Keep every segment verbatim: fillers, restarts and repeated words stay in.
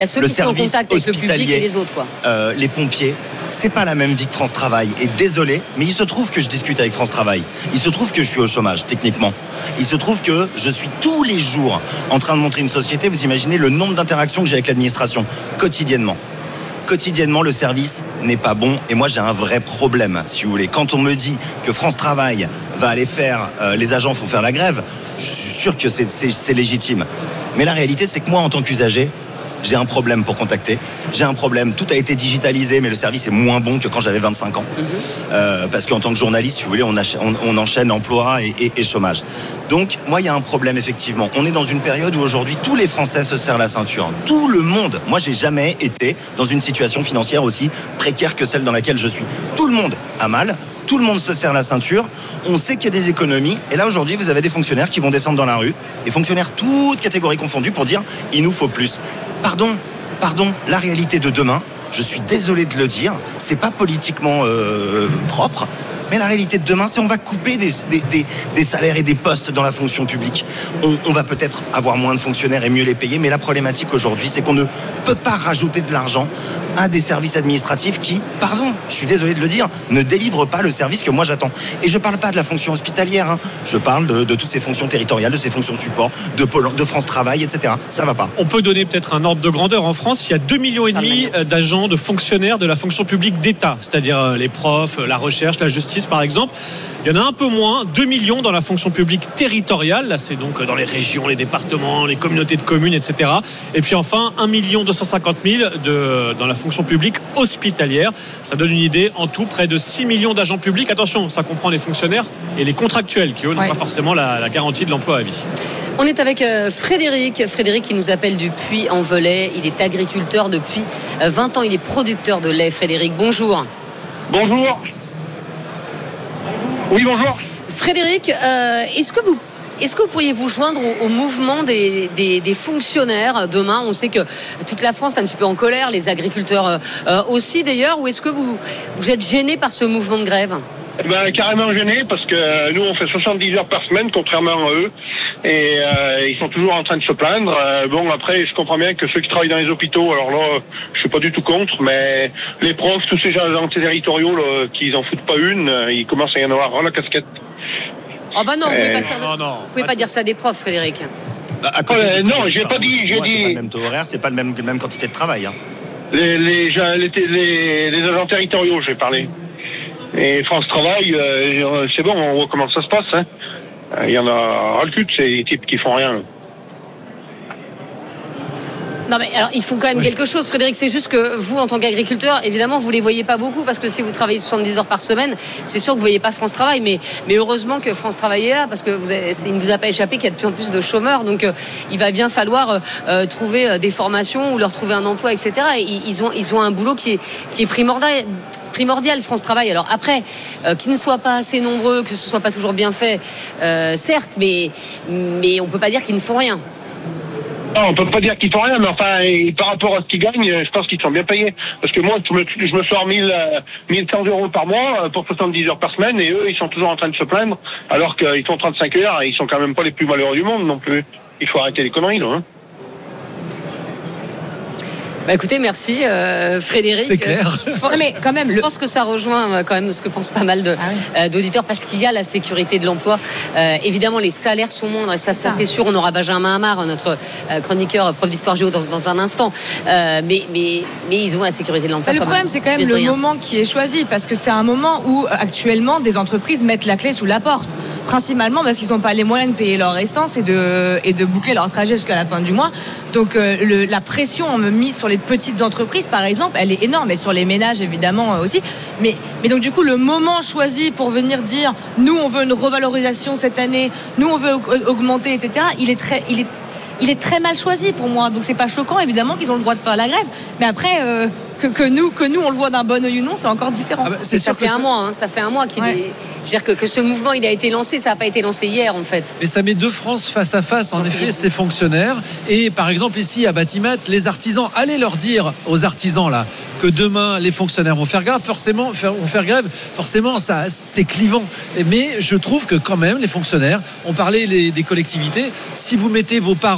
Il y a ceux le qui sont en service contact avec le public et les autres, quoi. Euh, les pompiers, c'est pas la même vie que France Travail. Et désolé, mais il se trouve que je discute avec France Travail. Il se trouve que je suis au chômage, techniquement. Il se trouve que je suis tous les jours en train de montrer une société. Vous imaginez le nombre d'interactions que j'ai avec l'administration, quotidiennement. Quotidiennement, le service n'est pas bon. Et moi, j'ai un vrai problème, si vous voulez. Quand on me dit que France Travail va aller faire, euh, les agents vont faire la grève, je suis sûr que c'est, c'est, c'est légitime. Mais la réalité, c'est que moi, en tant qu'usager, j'ai un problème pour contacter. J'ai un problème. Tout a été digitalisé, mais le service est moins bon que quand j'avais vingt-cinq ans. Mmh. Euh, parce qu'en tant que journaliste, si vous voulez, on, ach- on, on enchaîne emploi et, et, et chômage. Donc, moi, il y a un problème, effectivement. On est dans une période où aujourd'hui, tous les Français se serrent la ceinture. Tout le monde. Moi, j'ai jamais été dans une situation financière aussi précaire que celle dans laquelle je suis. Tout le monde a mal. Tout le monde se serre la ceinture, on sait qu'il y a des économies, et là aujourd'hui vous avez des fonctionnaires qui vont descendre dans la rue, des fonctionnaires toutes catégories confondues pour dire il nous faut plus. Pardon, pardon, la réalité de demain, je suis désolé de le dire, c'est pas politiquement euh, propre, mais la réalité de demain, c'est on va couper des, des, des, des salaires et des postes dans la fonction publique. On, on va peut-être avoir moins de fonctionnaires et mieux les payer, mais la problématique aujourd'hui, c'est qu'on ne peut pas rajouter de l'argent à des services administratifs qui, pardon, je suis désolé de le dire, ne délivrent pas le service que moi j'attends. Et je parle pas de la fonction hospitalière, hein. Je parle de, de toutes ces fonctions territoriales, de ces fonctions de support, de, Pôle, de France Travail, et cetera. Ça va pas. On peut donner peut-être un ordre de grandeur. En France, il y a deux millions et demi d'agents, de fonctionnaires de la fonction publique d'État, c'est-à-dire les profs, la recherche, la justice par exemple. Il y en a un peu moins, deux millions dans la fonction publique territoriale. Là, c'est donc dans les régions, les départements, les communautés de communes, et cetera. Et puis enfin, un million deux cent cinquante mille de, dans la fonction publique hospitalière. Ça donne une idée, en tout, près de six millions d'agents publics. Attention, ça comprend les fonctionnaires et les contractuels qui, eux, n'ont ouais. pas forcément la, la garantie de l'emploi à vie. On est avec euh, Frédéric. Frédéric qui nous appelle du Puy-en-Velay. Il est agriculteur depuis vingt ans. Il est producteur de lait. Frédéric, bonjour. Bonjour. Oui, bonjour. Frédéric, euh, est-ce que vous Est-ce que vous pourriez vous joindre au, au mouvement des, des, des fonctionnaires demain? On sait que toute la France est un petit peu en colère, les agriculteurs euh, aussi d'ailleurs. Ou est-ce que vous, vous êtes gêné par ce mouvement de grève? Eh ben, carrément gêné parce que nous on fait soixante-dix heures par semaine contrairement à eux et euh, ils sont toujours en train de se plaindre. Euh, bon après je comprends bien que ceux qui travaillent dans les hôpitaux, alors là je suis pas du tout contre, mais les profs, tous ces agents territoriaux là, qui en foutent pas une, ils commencent à y en avoir ras la casquette. Oh bah non, vous pouvez pas, dire, non, non. vous pouvez pas dire ça des profs, Frédéric. Bah, à côté euh, de non, j'ai pas dit, j'ai dit. C'est pas le même taux horaire, c'est pas le même, la même quantité de travail. Hein. Les, les, les, les, les agents territoriaux, j'ai parlé. Et France Travail, euh, c'est bon, on voit comment ça se passe. Hein. Il y en a ras le cul de ces types qui font rien. Non mais alors il faut quand même oui. quelque chose, Frédéric. C'est juste que vous, en tant qu'agriculteur, évidemment, vous les voyez pas beaucoup parce que si vous travaillez soixante-dix heures par semaine, c'est sûr que vous voyez pas France Travail. Mais, mais heureusement que France Travail est là parce que vous avez, il ne vous a pas échappé qu'il y a de plus en plus de chômeurs. Donc euh, il va bien falloir euh, trouver euh, des formations ou leur trouver un emploi, et cetera. Et ils ont, ils ont un boulot qui est, qui est primordial. primordial, France Travail. Alors après, euh, qu'ils ne soient pas assez nombreux, que ce soit pas toujours bien fait, euh, certes, mais, mais on peut pas dire qu'ils ne font rien. Non, on peut pas dire qu'ils font rien, mais enfin, par rapport à ce qu'ils gagnent, je pense qu'ils sont bien payés. Parce que moi, je me, je me sors mille cent euros par mois pour soixante-dix heures par semaine, et eux, ils sont toujours en train de se plaindre, alors qu'ils font trente-cinq heures, et ils sont quand même pas les plus malheureux du monde non plus. Il faut arrêter les conneries, là, hein. Bah écoutez, merci euh, Frédéric. C'est clair. Je pense, mais quand même, je pense que ça rejoint quand même ce que pensent pas mal de, ah oui. euh, d'auditeurs parce qu'il y a la sécurité de l'emploi. Euh, évidemment, les salaires sont moindres et ça, ça, ça c'est sûr. On aura Benjamin Amar, notre euh, chroniqueur, prof d'histoire géo, dans, dans un instant. Euh, mais, mais, mais ils ont la sécurité de l'emploi. Le problème, c'est quand même le moment qui est choisi parce que c'est un moment où actuellement des entreprises mettent la clé sous la porte. Principalement parce qu'ils n'ont pas les moyens de payer leur essence et de, et de boucler leur trajet jusqu'à la fin du mois. Donc euh, le, la pression mise sur les petites entreprises, par exemple, elle est énorme, et sur les ménages évidemment aussi. Mais, mais donc du coup, le moment choisi pour venir dire nous on veut une revalorisation cette année, nous on veut augmenter, et cetera. Il est très, il est, il est très mal choisi pour moi. Donc c'est pas choquant évidemment qu'ils ont le droit de faire la grève. Mais après. Euh, Que, que, nous, que nous, on le voit d'un bon œil ou non, c'est encore différent. Ah bah, c'est ça, fait ça... Un mois, hein, ça fait un mois qu'il ouais. est... Je veux dire que, que ce mouvement, il a été lancé, ça n'a pas été lancé hier, en fait. Mais ça met deux France face à face, en effet, ces fonctionnaires. Et par exemple, ici, à Batimat, les artisans, allez leur dire aux artisans, là, que demain, les fonctionnaires vont faire grève, forcément, faire, vont faire grève, forcément, ça, c'est clivant. Mais je trouve que quand même, les fonctionnaires, on parlait les, des collectivités, si vous mettez vos parents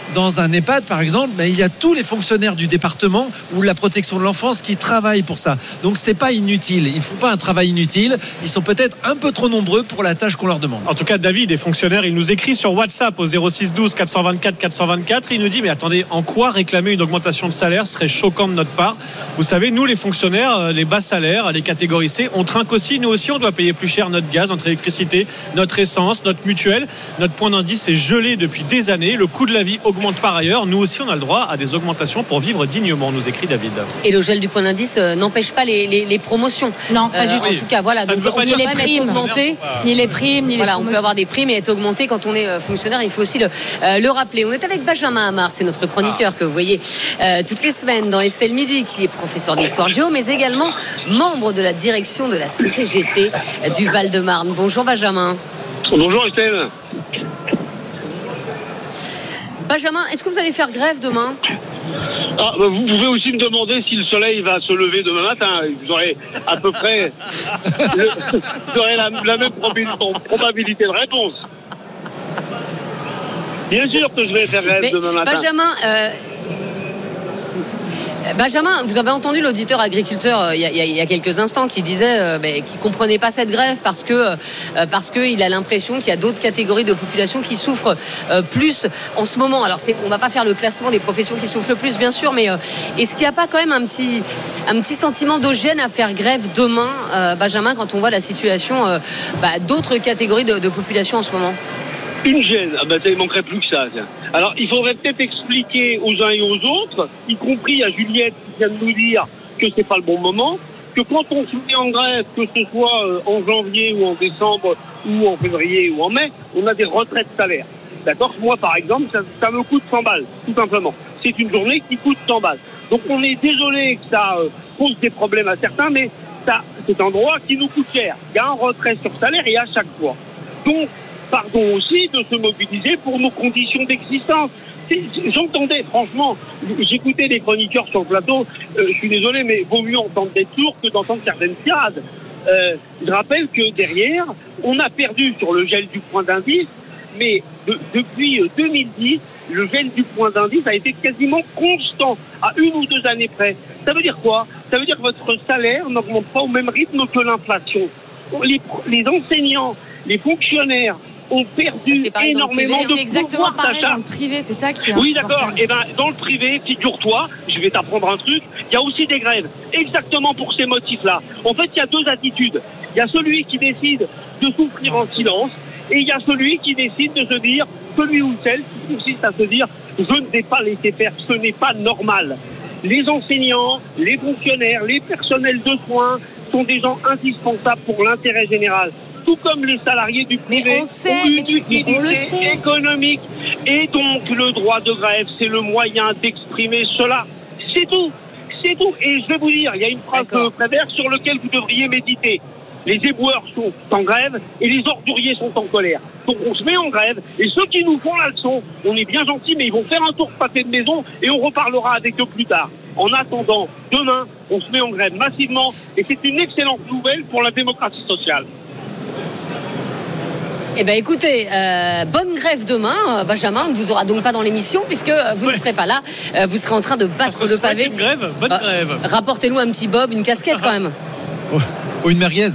dans un EHPAD par exemple, ben, il y a tous les fonctionnaires du département ou la protection de l'enfance qui travaillent pour ça. Donc c'est pas inutile, ils font pas un travail inutile, ils sont peut-être un peu trop nombreux pour la tâche qu'on leur demande. En tout cas, David est fonctionnaire, il nous écrit sur WhatsApp au zéro six douze quatre cent vingt-quatre quatre cent vingt-quatre, il nous dit mais attendez, en quoi réclamer une augmentation de salaire serait choquant de notre part? Vous savez, nous les fonctionnaires, les bas salaires, les catégories C, on trinque aussi, nous aussi on doit payer plus cher notre gaz, notre électricité, notre essence, notre mutuelle, notre point d'indice est gelé depuis des années, le coût de la vie augmente par ailleurs, nous aussi on a le droit à des augmentations pour vivre dignement, nous écrit David. Et le gel du point d'indice euh, n'empêche pas les, les, les promotions. Non, pas Euh, du tout. En tout cas, voilà. Ça Donc ne veut pas on dire peut les même être primes. augmenté. Ni les primes, ni les Voilà, on peut promotions. avoir des primes et être augmenté quand on est euh, fonctionnaire. Il faut aussi le, euh, le rappeler. On est avec Benjamin Amar, c'est notre chroniqueur que vous voyez euh, toutes les semaines dans Estelle Midi, qui est professeur d'histoire géo, mais également membre de la direction de la C G T euh, du Val-de-Marne. Bonjour Benjamin. Bonjour Estelle. Benjamin, est-ce que vous allez faire grève demain? Ah, bah, vous pouvez aussi me demander si le soleil va se lever demain matin. Vous aurez à peu près le, vous aurez la, la même probabilité de réponse. Bien sûr que je vais faire grève Mais demain matin. Benjamin, euh, Benjamin, vous avez entendu l'auditeur agriculteur euh, il, y a, il y a quelques instants qui disait euh, ben, qu'il ne comprenait pas cette grève parce que euh, parce qu'il a l'impression qu'il y a d'autres catégories de population qui souffrent euh, plus en ce moment. Alors c'est, on ne va pas faire le classement des professions qui souffrent le plus, bien sûr, mais euh, est-ce qu'il n'y a pas quand même un petit, un petit sentiment de gêne à faire grève demain, euh, Benjamin, quand on voit la situation euh, bah, d'autres catégories de, de population en ce moment? Une gêne, ah ben ça ne manquerait plus que ça. Tiens. Alors il faudrait peut-être expliquer aux uns et aux autres, y compris à Juliette qui vient de nous dire que c'est pas le bon moment, que quand on se met en grève, que ce soit en janvier ou en décembre ou en février ou en mai, on a des retraites salaires. D'accord? Moi par exemple, ça, ça me coûte cent balles, tout simplement. C'est une journée qui coûte cent balles. Donc on est désolé que ça euh, pose des problèmes à certains, mais ça, c'est un droit qui nous coûte cher. Il y a un retrait sur salaire et à chaque fois. Donc pardon aussi de se mobiliser pour nos conditions d'existence. C'est, j'entendais, franchement, j'écoutais les chroniqueurs sur le plateau, euh, je suis désolé, mais vaut mieux entendre des sourds que d'entendre certaines tirades. Euh, je rappelle que derrière, on a perdu sur le gel du point d'indice, mais de, depuis deux mille dix, le gel du point d'indice a été quasiment constant, à une ou deux années près. Ça veut dire quoi? Ça veut dire que votre salaire n'augmente pas au même rythme que l'inflation. Les, les enseignants, les fonctionnaires, ont perdu énormément de c'est exactement pouvoir pareil d'achat. dans le privé, c'est ça qui est Oui, d'accord. Et ben, dans le privé, figure-toi, je vais t'apprendre un truc, il y a aussi des grèves, exactement pour ces motifs-là. En fait, il y a deux attitudes. Il y a celui qui décide de souffrir en silence, et il y a celui qui décide de se dire, celui ou celle qui consiste à se dire, je ne vais pas laisser faire, ce n'est pas normal. Les enseignants, les fonctionnaires, les personnels de soins sont des gens indispensables pour l'intérêt général. Tout comme les salariés du privé mais on sait, ont une mais tu, mais on le utilité sait. économique. Et donc, le droit de grève, c'est le moyen d'exprimer cela. C'est tout. C'est tout. Et je vais vous dire, il y a une phrase de Prévert sur laquelle vous devriez méditer. Les éboueurs sont en grève et les orduriers sont en colère. Donc, on se met en grève et ceux qui nous font la leçon, on est bien gentils, mais ils vont faire un tour de pâté de maison et on reparlera avec eux plus tard. En attendant, demain, on se met en grève massivement et c'est une excellente nouvelle pour la démocratie sociale. Eh bien écoutez, euh, bonne grève demain, euh, Benjamin. On ne vous aura donc pas dans l'émission puisque euh, vous ouais. ne serez pas là. Euh, vous serez en train de battre le pavé. Une grève, bonne euh, grève. Rapportez-nous un petit bob, une casquette quand même. Ou une merguez.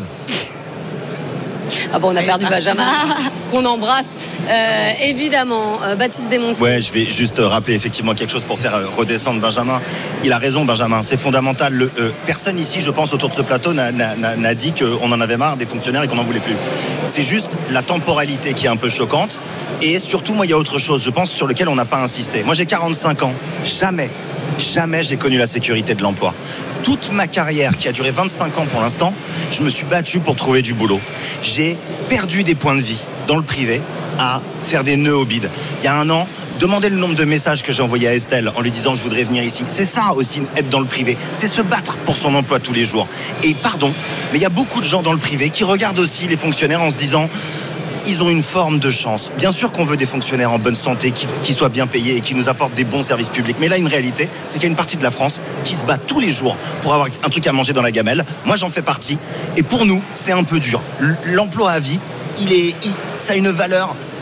Ah bon, on a perdu Benjamin, qu'on embrasse. Euh, évidemment, euh, Baptiste Desmontiers. Ouais, je vais juste rappeler effectivement quelque chose pour faire euh, redescendre Benjamin. Il a raison, Benjamin, c'est fondamental. Le, euh, personne ici, je pense, autour de ce plateau n'a, n'a, n'a dit qu'on en avait marre des fonctionnaires et qu'on n'en voulait plus. C'est juste la temporalité qui est un peu choquante. Et surtout, moi, il y a autre chose, je pense, sur lequel on n'a pas insisté. Moi, j'ai quarante-cinq ans. Jamais, jamais j'ai connu la sécurité de l'emploi. Toute ma carrière, qui a duré vingt-cinq ans pour l'instant, je me suis battu pour trouver du boulot. J'ai perdu des points de vie dans le privé à faire des nœuds au bide. Il y a un an, demandez le nombre de messages que j'ai envoyés à Estelle en lui disant je voudrais venir ici. C'est ça aussi, être dans le privé. C'est se battre pour son emploi tous les jours. Et pardon, mais il y a beaucoup de gens dans le privé qui regardent aussi les fonctionnaires en se disant ils ont une forme de chance. Bien sûr qu'on veut des fonctionnaires en bonne santé, qui, qui soient bien payés et qui nous apportent des bons services publics. Mais là, une réalité, c'est qu'il y a une partie de la France qui se bat tous les jours pour avoir un truc à manger dans la gamelle. Moi, j'en fais partie. Et pour nous, c'est un peu dur. L'emploi à vie, il est, il, ça a une valeur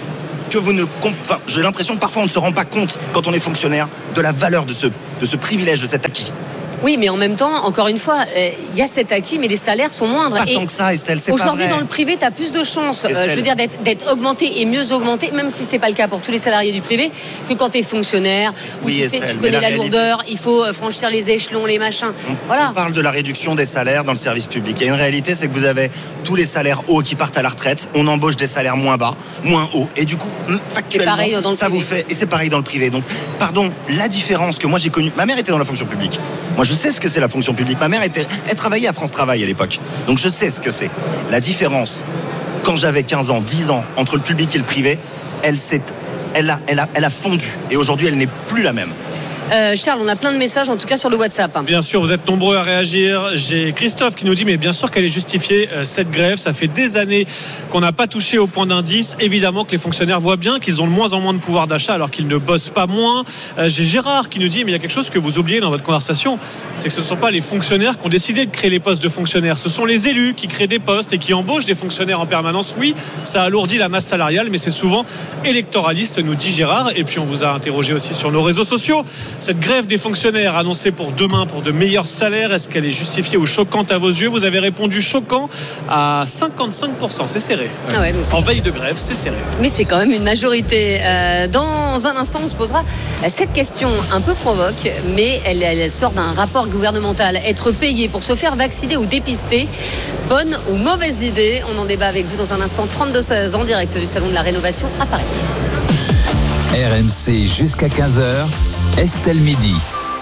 que vous ne... Enfin, j'ai l'impression que parfois on ne se rend pas compte, quand on est fonctionnaire, de la valeur de ce, de ce privilège, de cet acquis. Oui, mais en même temps, encore une fois, il euh, y a cet acquis, mais les salaires sont moindres. Pas et tant que ça, Estelle, c'est pas vrai. Aujourd'hui, dans le privé, tu as plus de chances, euh, je veux dire, d'être, d'être augmenté et mieux augmenté, même si c'est pas le cas pour tous les salariés du privé, que quand tu es fonctionnaire, où oui, tu, Estelle, sais, tu connais la, la lourdeur, il faut euh, franchir les échelons, les machins. On, voilà. on parle de la réduction des salaires dans le service public. Il y a une réalité, c'est que vous avez tous les salaires hauts qui partent à la retraite, on embauche des salaires moins bas, moins hauts, et du coup, factuellement, c'est pareil dans le ça privé. vous fait... Et c'est pareil dans le privé. Donc, pardon, la différence que moi j'ai connue... Ma mère était dans la fonction publique. Moi, je sais ce que c'est la fonction publique. Ma mère était, elle travaillait à France Travail à l'époque. Donc je sais ce que c'est. La différence, quand j'avais quinze ans, dix ans, entre le public et le privé, elle, s'est, elle, a, elle, a, elle a fondu. Et aujourd'hui, elle n'est plus la même. Euh, Charles, on a plein de messages, en tout cas sur le WhatsApp. Bien sûr, vous êtes nombreux à réagir. J'ai Christophe qui nous dit, mais bien sûr qu'elle est justifiée, euh, cette grève. Ça fait des années qu'on n'a pas touché au point d'indice. Évidemment que les fonctionnaires voient bien qu'ils ont de moins en moins de pouvoir d'achat alors qu'ils ne bossent pas moins. Euh, j'ai Gérard qui nous dit, mais il y a quelque chose que vous oubliez dans votre conversation, c'est que ce ne sont pas les fonctionnaires qui ont décidé de créer les postes de fonctionnaires. Ce sont les élus qui créent des postes et qui embauchent des fonctionnaires en permanence. Oui, ça alourdit la masse salariale, mais c'est souvent électoraliste, nous dit Gérard. Et puis on vous a interrogé aussi sur nos réseaux sociaux. Cette grève des fonctionnaires annoncée pour demain pour de meilleurs salaires, est-ce qu'elle est justifiée ou choquante à vos yeux? Vous avez répondu choquant à cinquante-cinq pour cent, c'est serré. Ah ouais, donc en veille de grève, c'est serré. Mais c'est quand même une majorité. Euh, dans un instant, on se posera cette question un peu provoque, mais elle, elle sort d'un rapport gouvernemental. Être payé pour se faire vacciner ou dépister, bonne ou mauvaise idée? On en débat avec vous dans un instant. Trente-deux seize en direct du Salon de la Rénovation à Paris. R M C jusqu'à quinze heures. Estelle Midi.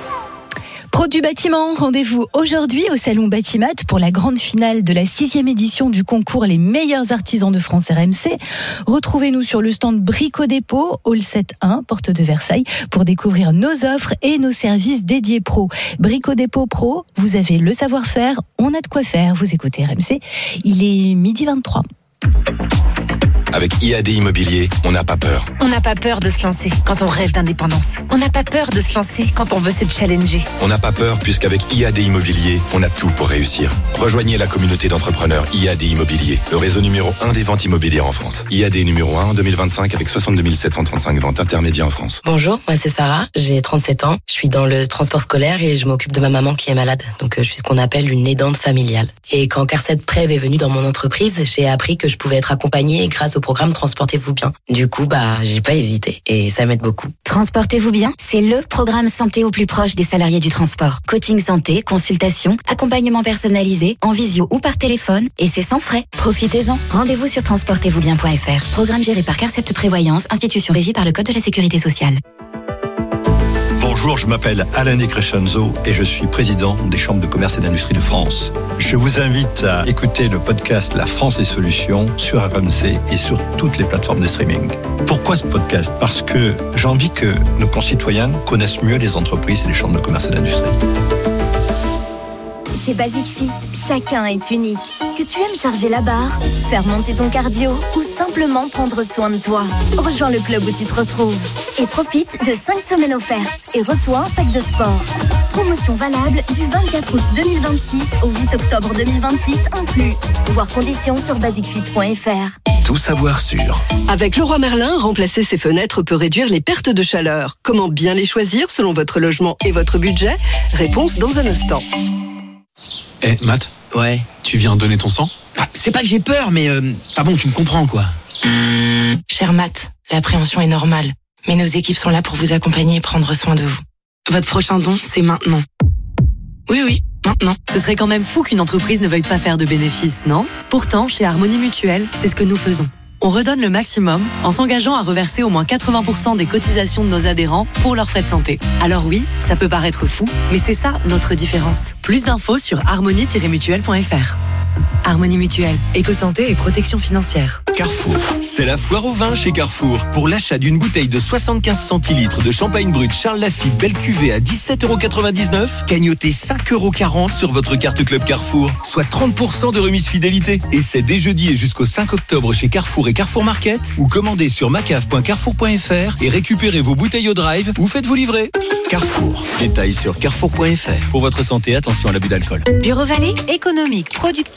Pro du bâtiment, rendez-vous aujourd'hui au Salon Batimat pour la grande finale de la sixième édition du concours Les meilleurs artisans de France R M C. Retrouvez-nous sur le stand Brico Dépôt, Hall sept un, porte de Versailles, pour découvrir nos offres et nos services dédiés pro. Brico Dépôt Pro, vous avez le savoir-faire, on a de quoi faire. Vous écoutez R M C, il est midi vingt-trois. Avec I A D Immobilier, on n'a pas peur. On n'a pas peur de se lancer quand on rêve d'indépendance. On n'a pas peur de se lancer quand on veut se challenger. On n'a pas peur puisqu'avec I A D Immobilier, on a tout pour réussir. Rejoignez la communauté d'entrepreneurs I A D Immobilier, le réseau numéro un des ventes immobilières en France. I A D numéro un en deux mille vingt-cinq avec soixante-deux mille sept cent trente-cinq ventes intermédiaires en France. Bonjour, moi c'est Sarah, j'ai trente-sept ans. Je suis dans le transport scolaire et je m'occupe de ma maman qui est malade. Donc je suis ce qu'on appelle une aidante familiale. Et quand Carcep Prev est venu dans mon entreprise, j'ai appris que je pouvais être accompagnée grâce au programme Transportez-vous bien. Du coup, bah, j'ai pas hésité et ça m'aide beaucoup. Transportez-vous bien, c'est le programme santé au plus proche des salariés du transport. Coaching santé, consultation, accompagnement personnalisé, en visio ou par téléphone, et c'est sans frais. Profitez-en. Rendez-vous sur transportez vous bien point f r. Programme géré par Carcept Prévoyance, institution régie par le Code de la Sécurité sociale. Bonjour, je m'appelle Alain Crescenzo et je suis président des chambres de commerce et d'industrie de France. Je vous invite à écouter le podcast La France et Solutions sur R M C et sur toutes les plateformes de streaming. Pourquoi ce podcast? Parce que j'ai envie que nos concitoyens connaissent mieux les entreprises et les chambres de commerce et d'industrie. Chez Basic Fit, chacun est unique. Que tu aimes charger la barre, faire monter ton cardio ou simplement prendre soin de toi, rejoins le club où tu te retrouves et profite de cinq semaines offertes et reçois un sac de sport. Promotion valable du vingt-quatre août deux mille vingt-six au huit octobre deux mille vingt-six inclus. Voir conditions sur basic fit point f r. Tout savoir sur. Avec Leroy Merlin, remplacer ses fenêtres peut réduire les pertes de chaleur. Comment bien les choisir selon votre logement et votre budget? Réponse dans un instant. Eh, hey, Matt. Ouais. Tu viens donner ton sang? Ah, c'est pas que j'ai peur, mais euh, ah bon, tu me comprends quoi. Cher Matt, l'appréhension est normale, mais nos équipes sont là pour vous accompagner et prendre soin de vous. Votre prochain don, c'est maintenant. Oui, oui, maintenant. Ce serait quand même fou qu'une entreprise ne veuille pas faire de bénéfices, non? Pourtant, chez Harmonie Mutuelle, c'est ce que nous faisons. On redonne le maximum en s'engageant à reverser au moins quatre-vingts pour cent des cotisations de nos adhérents pour leurs frais de santé. Alors oui, ça peut paraître fou, mais c'est ça notre différence. Plus d'infos sur harmonie tiret mutuelle point f r. Harmonie Mutuelle, éco-santé et protection financière. Carrefour, c'est la foire au vin chez Carrefour. Pour l'achat d'une bouteille de soixante-quinze centilitres de champagne brut Charles Lafite Belle Cuvée à dix-sept euros quatre-vingt-dix-neuf, cagnotez cinq euros quarante sur votre carte Club Carrefour, soit trente pour cent de remise fidélité. Et c'est dès jeudi et jusqu'au cinq octobre chez Carrefour et Carrefour Market, ou commandez sur macave point carrefour point f r et récupérez vos bouteilles au drive ou faites-vous livrer. Carrefour, détails sur carrefour point f r. Pour votre santé, attention à l'abus d'alcool. Bureau Vallée, économique, productif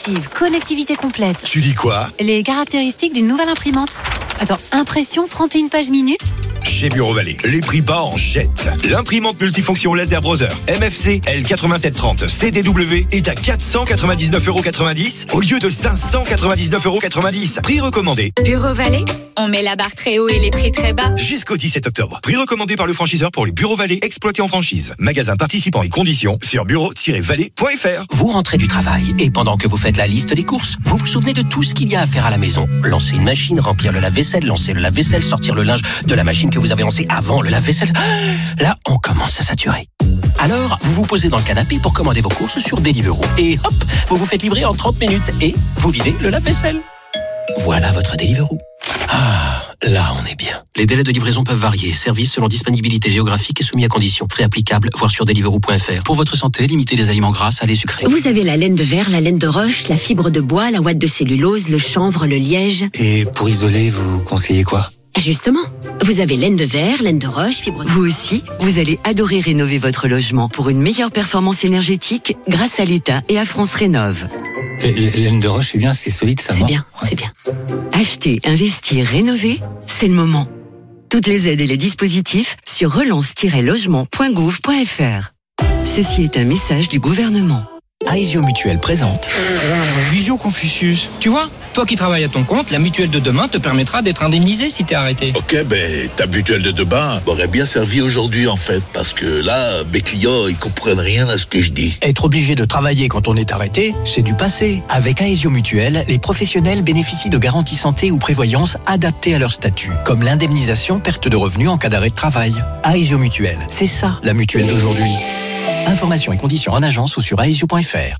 exclusive, connectivité complète. Tu dis quoi? Les caractéristiques d'une nouvelle imprimante. Attends, impression trente et une pages minutes? Chez Bureau Vallée, les prix bas en jette. L'imprimante multifonction laser browser M F C L quatre-vingt-sept trente C D W est à quatre cent quatre-vingt-dix-neuf euros quatre-vingt-dix au lieu de cinq cent quatre-vingt-dix-neuf euros quatre-vingt-dix. Prix recommandé. Bureau Vallée, on met la barre très haut et les prix très bas. Jusqu'au dix-sept octobre. Prix recommandé par le franchiseur pour les Bureau Vallée exploités en franchise. Magasin participant et conditions sur bureau tiret vallée point f r. Vous rentrez du travail et pendant que vous faites la liste des courses, vous vous souvenez de tout ce qu'il y a à faire à la maison. Lancer une machine, remplir le lave-vaisselle, lancer le lave-vaisselle, sortir le linge de la machine que vous avez lancée avant le lave-vaisselle. Là, on commence à saturer. Alors, vous vous posez dans le canapé pour commander vos courses sur Deliveroo. Et hop, vous vous faites livrer en trente minutes et vous videz le lave-vaisselle. Voilà votre Deliveroo. Ah, là on est bien. Les délais de livraison peuvent varier. Service selon disponibilité géographique et soumis à conditions. Frais applicables, voir sur deliveroo point f r. Pour votre santé, limitez les aliments gras, salés, sucrés. Vous avez la laine de verre, la laine de roche, la fibre de bois, la ouate de cellulose, le chanvre, le liège. Et pour isoler, vous conseillez quoi? Justement, vous avez laine de verre, laine de roche, fibre de... Vous aussi, vous allez adorer rénover votre logement pour une meilleure performance énergétique grâce à l'État et à France Rénov'. Laine de roche, c'est bien, c'est solide, ça va. C'est bien, ouais. c'est bien. Acheter, investir, rénover, c'est le moment. Toutes les aides et les dispositifs sur relance tiret logement point gouv point f r. Ceci est un message du gouvernement. Aesio Mutuelle présente Visio Confucius. Tu vois, toi qui travailles à ton compte, la mutuelle de demain te permettra d'être indemnisé si t'es arrêté. Ok, ben ta mutuelle de demain m'aurait bien servi aujourd'hui en fait, parce que là, mes clients, ils comprennent rien à ce que je dis. Être obligé de travailler quand on est arrêté, c'est du passé. Avec Aesio Mutuelle, les professionnels bénéficient de garanties santé ou prévoyance adaptées à leur statut, comme l'indemnisation perte de revenus en cas d'arrêt de travail. Aesio Mutuelle, c'est ça la mutuelle d'aujourd'hui. Informations et conditions en agence ou sur aesio point f r.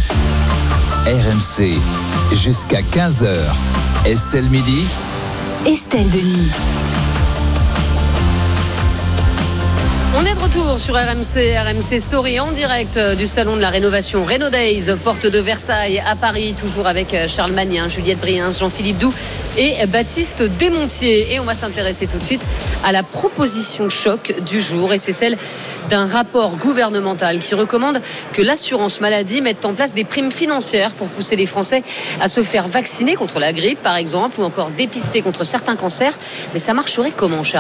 R M C, jusqu'à quinze heures. Estelle Midi. Estelle Denis. On est de retour sur R M C, R M C Story en direct du salon de la rénovation Reno Days, porte de Versailles à Paris, toujours avec Charles Magnin, Juliette Briens, Jean-Philippe Doux et Baptiste Desmontiers. Et on va s'intéresser tout de suite à la proposition choc du jour, et c'est celle d'un rapport gouvernemental qui recommande que l'assurance maladie mette en place des primes financières pour pousser les Français à se faire vacciner contre la grippe par exemple, ou encore dépister contre certains cancers. Mais ça marcherait comment, Charles ?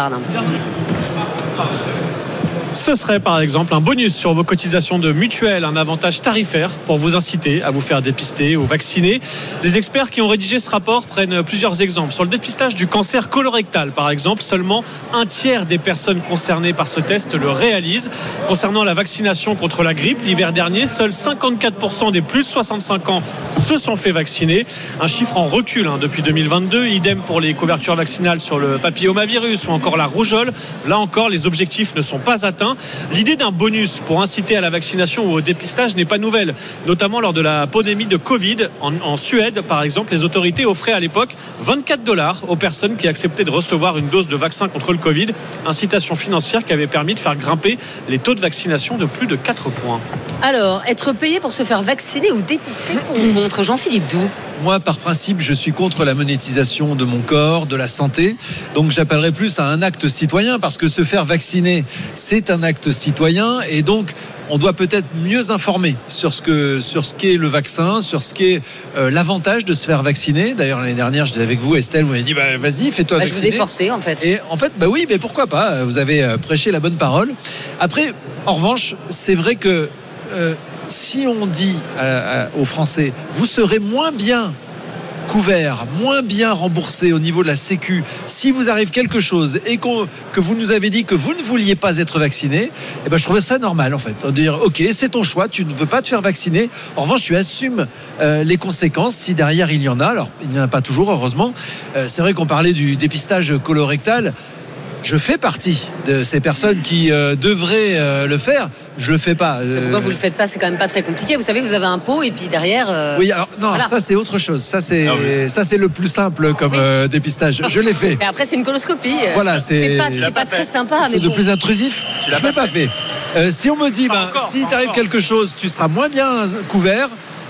Ce serait par exemple un bonus sur vos cotisations de mutuelle, un avantage tarifaire pour vous inciter à vous faire dépister ou vacciner. Les experts qui ont rédigé ce rapport prennent plusieurs exemples. Sur le dépistage du cancer colorectal par exemple, seulement un tiers des personnes concernées par ce test le réalisent. Concernant la vaccination contre la grippe, l'hiver dernier, seuls cinquante-quatre pour cent des plus de soixante-cinq ans se sont fait vacciner. Un chiffre en recul hein, depuis deux mille vingt-deux. Idem pour les couvertures vaccinales sur le papillomavirus ou encore la rougeole. Là encore, les objectifs ne sont pas atteints. L'idée d'un bonus pour inciter à la vaccination ou au dépistage n'est pas nouvelle, notamment lors de la pandémie de Covid. En, en Suède, par exemple, les autorités offraient à l'époque vingt-quatre dollars aux personnes qui acceptaient de recevoir une dose de vaccin contre le Covid. Incitation financière qui avait permis de faire grimper les taux de vaccination de plus de quatre points. Alors, être payé pour se faire vacciner ou dépister pour ou contre, Jean-Philippe Doux? Moi, par principe, je suis contre la monétisation de mon corps, de la santé. Donc, j'appellerais plus à un acte citoyen, parce que se faire vacciner, c'est un acte citoyen. Et donc, on doit peut-être mieux informer sur ce que, sur ce qu'est le vaccin, sur ce qu'est euh, l'avantage de se faire vacciner. D'ailleurs, l'année dernière, j'étais avec vous, Estelle, vous m'avez dit, bah, vas-y, fais-toi bah, vacciner. Je vous ai forcé, en fait. Et en fait, bah oui, mais pourquoi pas? Vous avez euh, prêché la bonne parole. Après, en revanche, c'est vrai que euh, si on dit à, à, aux Français, vous serez moins bien couvert, moins bien remboursé au niveau de la Sécu si vous arrive quelque chose et qu'on, que vous nous avez dit que vous ne vouliez pas être vacciné, eh ben je trouvais ça normal en fait, de dire ok, c'est ton choix, tu ne veux pas te faire vacciner, en revanche tu assumes euh, les conséquences si derrière il y en a. Alors il n'y en a pas toujours, heureusement. Euh, c'est vrai qu'on parlait du dépistage colorectal. Je fais partie de ces personnes qui euh, devraient euh, le faire. Je le fais pas. Euh... Pourquoi vous le faites pas? C'est quand même pas très compliqué. Vous savez, vous avez un pot et puis derrière. Euh... Oui, alors non, voilà. Ça c'est autre chose. Ça c'est, ah oui. ça c'est le plus simple comme oui. euh, dépistage. Je l'ai fait. Mais après c'est une coloscopie. Voilà, c'est. C'est pas, c'est pas, pas très sympa. Mais bon. De plus intrusif. Tu l'as je l'ai pas fait. fait. Euh, si on me dit, ben, si t'arrive quelque chose, tu seras moins bien couvert.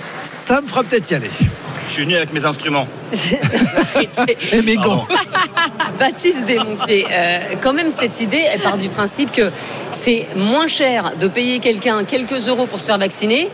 Ça me fera peut-être y aller. Je suis venu avec mes instruments. Et mes gants. Baptiste Desmontiers, euh, quand même cette idée, elle part du principe que c'est moins cher de payer quelqu'un quelques euros pour se faire vacciner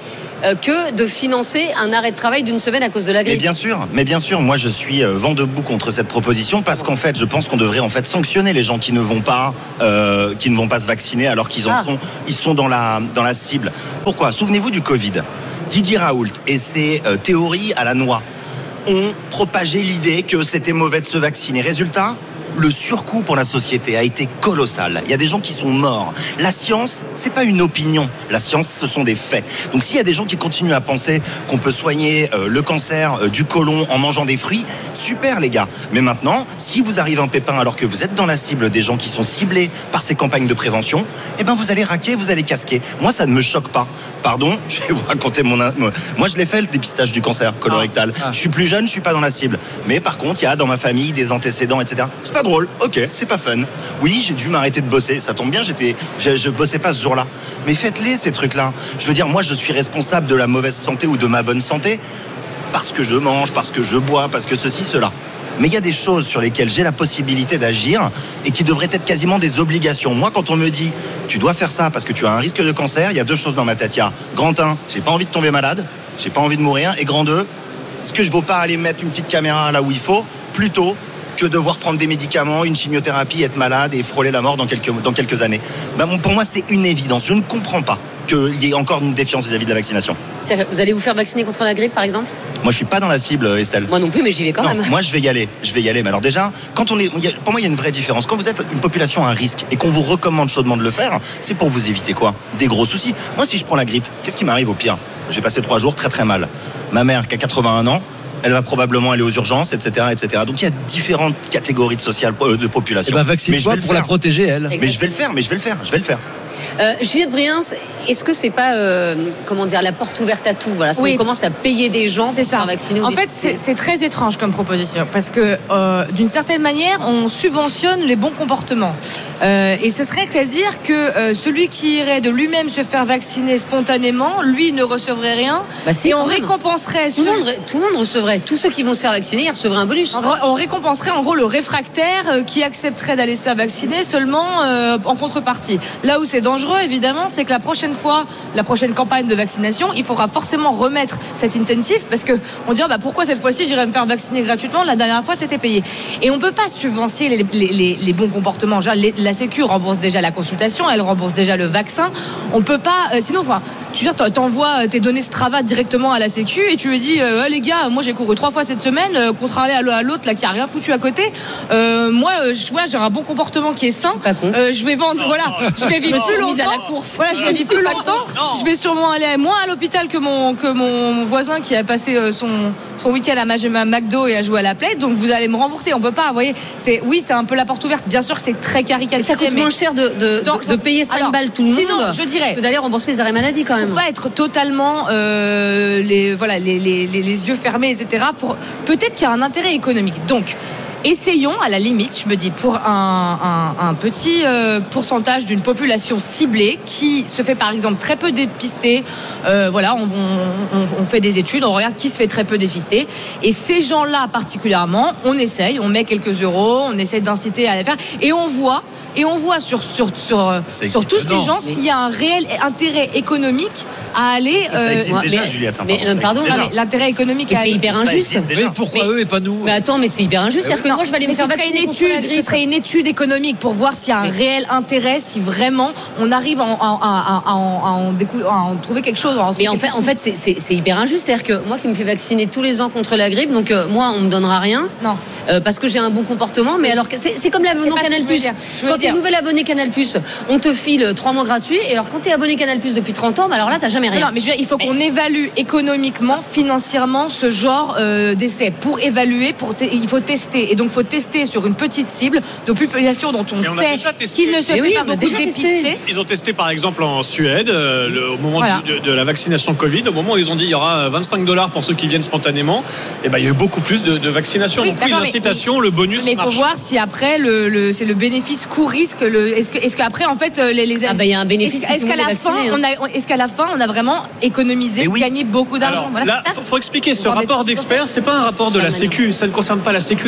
euh, que de financer un arrêt de travail d'une semaine à cause de la grippe. Mais bien sûr, mais bien sûr, moi je suis euh, vent debout contre cette proposition parce qu'en fait, je pense qu'on devrait en fait sanctionner les gens qui ne vont pas, euh, qui ne vont pas se vacciner alors qu'ils en Ah. sont, ils sont dans la dans la cible. Pourquoi ? Souvenez-vous du Covid. Didier Raoult et ses euh, théories à la noix ont propagé l'idée que c'était mauvais de se vacciner. Résultat, le surcoût pour la société a été colossal. Il y a des gens qui sont morts. La science, c'est pas une opinion. La science, ce sont des faits. Donc s'il y a des gens qui continuent à penser qu'on peut soigner euh, le cancer euh, du côlon en mangeant des fruits, super les gars. Mais maintenant, si vous arrive un pépin alors que vous êtes dans la cible des gens qui sont ciblés par ces campagnes de prévention, eh ben vous allez raquer, vous allez casquer. Moi, ça ne me choque pas. Pardon, je vais vous raconter mon... Moi, je l'ai fait, le dépistage du cancer colorectal. Ah. Ah. Je suis plus jeune, je suis pas dans la cible. Mais par contre, il y a dans ma famille des antécédents, et cetera. C'est pas drôle, ok, c'est pas fun. Oui, j'ai dû m'arrêter de bosser, ça tombe bien, j'étais, je, je bossais pas ce jour-là. Mais faites-les ces trucs-là. Je veux dire, moi je suis responsable de la mauvaise santé ou de ma bonne santé parce que je mange, parce que je bois, parce que ceci, cela. Mais il y a des choses sur lesquelles j'ai la possibilité d'agir et qui devraient être quasiment des obligations. Moi, quand on me dit tu dois faire ça parce que tu as un risque de cancer, il y a deux choses dans ma tête. Il y a grand un, j'ai pas envie de tomber malade, j'ai pas envie de mourir, et grand deux, est-ce que je ne vaux pas aller mettre une petite caméra là où il faut plutôt que devoir prendre des médicaments, une chimiothérapie, être malade et frôler la mort dans quelques, dans quelques années. Ben, pour moi, c'est une évidence. Je ne comprends pas qu'il y ait encore une défiance vis-à-vis de la vaccination. Sérieux, vous allez vous faire vacciner contre la grippe, par exemple ? Moi, je suis pas dans la cible, Estelle. Moi non plus, mais j'y vais quand non, même. Moi, je vais y aller. Je vais y aller. Mais alors déjà, quand on est, pour moi, il y a une vraie différence. Quand vous êtes une population à risque et qu'on vous recommande chaudement de le faire, c'est pour vous éviter quoi ? Des gros soucis. Moi, si je prends la grippe, qu'est-ce qui m'arrive au pire ? J'ai passé trois jours très très mal. Ma mère, qui a quatre-vingt-un ans, elle va probablement aller aux urgences, et cetera, et cetera. Donc il y a différentes catégories de sociales, de population. Et bah vaccine-toi pour la protéger, elle. Mais je vais le faire, mais je vais le faire, je vais le faire. Euh, Juliette Briens, est-ce que c'est pas euh, comment dire la porte ouverte à tout ? Voilà, si oui. on commence à payer des gens pour se faire vacciner. En fait, c'est, c'est très étrange comme proposition parce que euh, d'une certaine manière, on subventionne les bons comportements. Euh, et ce serait à dire que euh, celui qui irait de lui-même se faire vacciner spontanément, lui ne recevrait rien. Bah si, et on même. récompenserait tout, celui... le monde, tout le monde recevrait. Tous ceux qui vont se faire vacciner, ils recevraient un bonus. On, on récompenserait en gros le réfractaire euh, qui accepterait d'aller se faire vacciner seulement euh, en contrepartie. Là où c'est dangereux, évidemment, c'est que la prochaine fois, la prochaine campagne de vaccination, il faudra forcément remettre cet incentive parce que on dira bah pourquoi cette fois-ci j'irai me faire vacciner gratuitement, la dernière fois c'était payé. Et on peut pas subventionner les, les, les, les bons comportements. Genre, les, la Sécu rembourse déjà la consultation, elle rembourse déjà le vaccin. On peut pas, euh, sinon, enfin, tu veux dire, t'envoies tes données Strava directement à la Sécu et tu lui dis euh, les gars, moi j'ai couru trois fois cette semaine, euh, contrairement à l'autre là qui a rien foutu à côté. Euh, moi, euh, ouais, j'ai un bon comportement qui est sain. Euh, je vais vendre, non, voilà, non, je vais vivre plus longtemps. À la course. Voilà, je vais vivre plus longtemps. Je vais sûrement aller moins à l'hôpital que mon que mon voisin qui a passé son son week-end à ma McDo et a joué à la Play. Donc vous allez me rembourser. On peut pas, vous voyez. C'est oui, c'est un peu la porte ouverte. Bien sûr que c'est très caricaturé. Mais ça coûte mais... moins cher de de, Donc, de, de payer cinq alors, balles tout le sinon, monde. Je dirais que d'aller rembourser les arrêts maladie quand même. Pour pas être totalement euh, les voilà les, les les les yeux fermés, et cetera. Pour peut-être qu'il y a un intérêt économique. Donc essayons, à la limite, je me dis, pour un, un, un petit euh, pourcentage d'une population ciblée qui se fait par exemple très peu dépister, euh, voilà, on, on, on fait des études, on regarde qui se fait très peu dépister, et ces gens-là particulièrement, on essaye, on met quelques euros, on essaie d'inciter à les faire, et on voit Et on voit sur, sur, sur, sur tous ces gens mais... s'il y a un réel intérêt économique à aller. Ça euh... existe déjà, mais, Juliette. Mais, mais pardon, déjà. L'intérêt économique à c'est hyper injuste. Mais pourquoi mais, eux et pas nous ? Mais attends, mais c'est hyper injuste. C'est-à-dire que non, moi, je vais aller me faire vacciner contre la grippe. Ce serait une étude économique pour voir s'il y a un mais... réel intérêt, si vraiment on arrive à en, à, à, à, en, à, en, décou... à en trouver quelque chose. Mais en fait, en fait c'est, c'est, c'est hyper injuste. C'est-à-dire que moi qui me fais vacciner tous les ans contre la grippe, donc euh, moi, on me donnera rien. Non. Euh, parce que j'ai un bon comportement. Mais alors, c'est, c'est comme l'abonnement Canal Plus. Quand tu es nouvel abonné Canal Plus, on te file trois mois gratuits. Et alors, quand tu es abonné Canal Plus depuis trente ans, bah alors là, tu n'as jamais rien. Non, mais je veux dire, il faut mais... qu'on évalue économiquement, financièrement ce genre euh, d'essai. Pour évaluer, pour te... il faut tester. Et donc, il faut tester sur une petite cible de population dont on, on sait qu'il ne se fait oui, pas beaucoup dépister. Ils ont testé, par exemple, en Suède, euh, le, au moment voilà. de, de la vaccination Covid, au moment où ils ont dit il y aura vingt-cinq dollars pour ceux qui viennent spontanément, et ben, il y a eu beaucoup plus de, de vaccination. Oui, donc, oui, l'incitation, mais, le bonus. Mais il faut voir si après, le, le, c'est le bénéfice coût-risque. Le, est-ce, que, est-ce qu'après, en fait, les, les ah ben, y a un bénéfice. Est-ce, est-ce, qu'à la fin, on a, est-ce qu'à la fin, on a vraiment économisé, oui. gagné beaucoup d'argent? Alors, voilà, là, il faut expliquer, ce rapport d'experts, c'est pas un rapport de la Sécu. Ça ne concerne pas la Sécu. La Sécu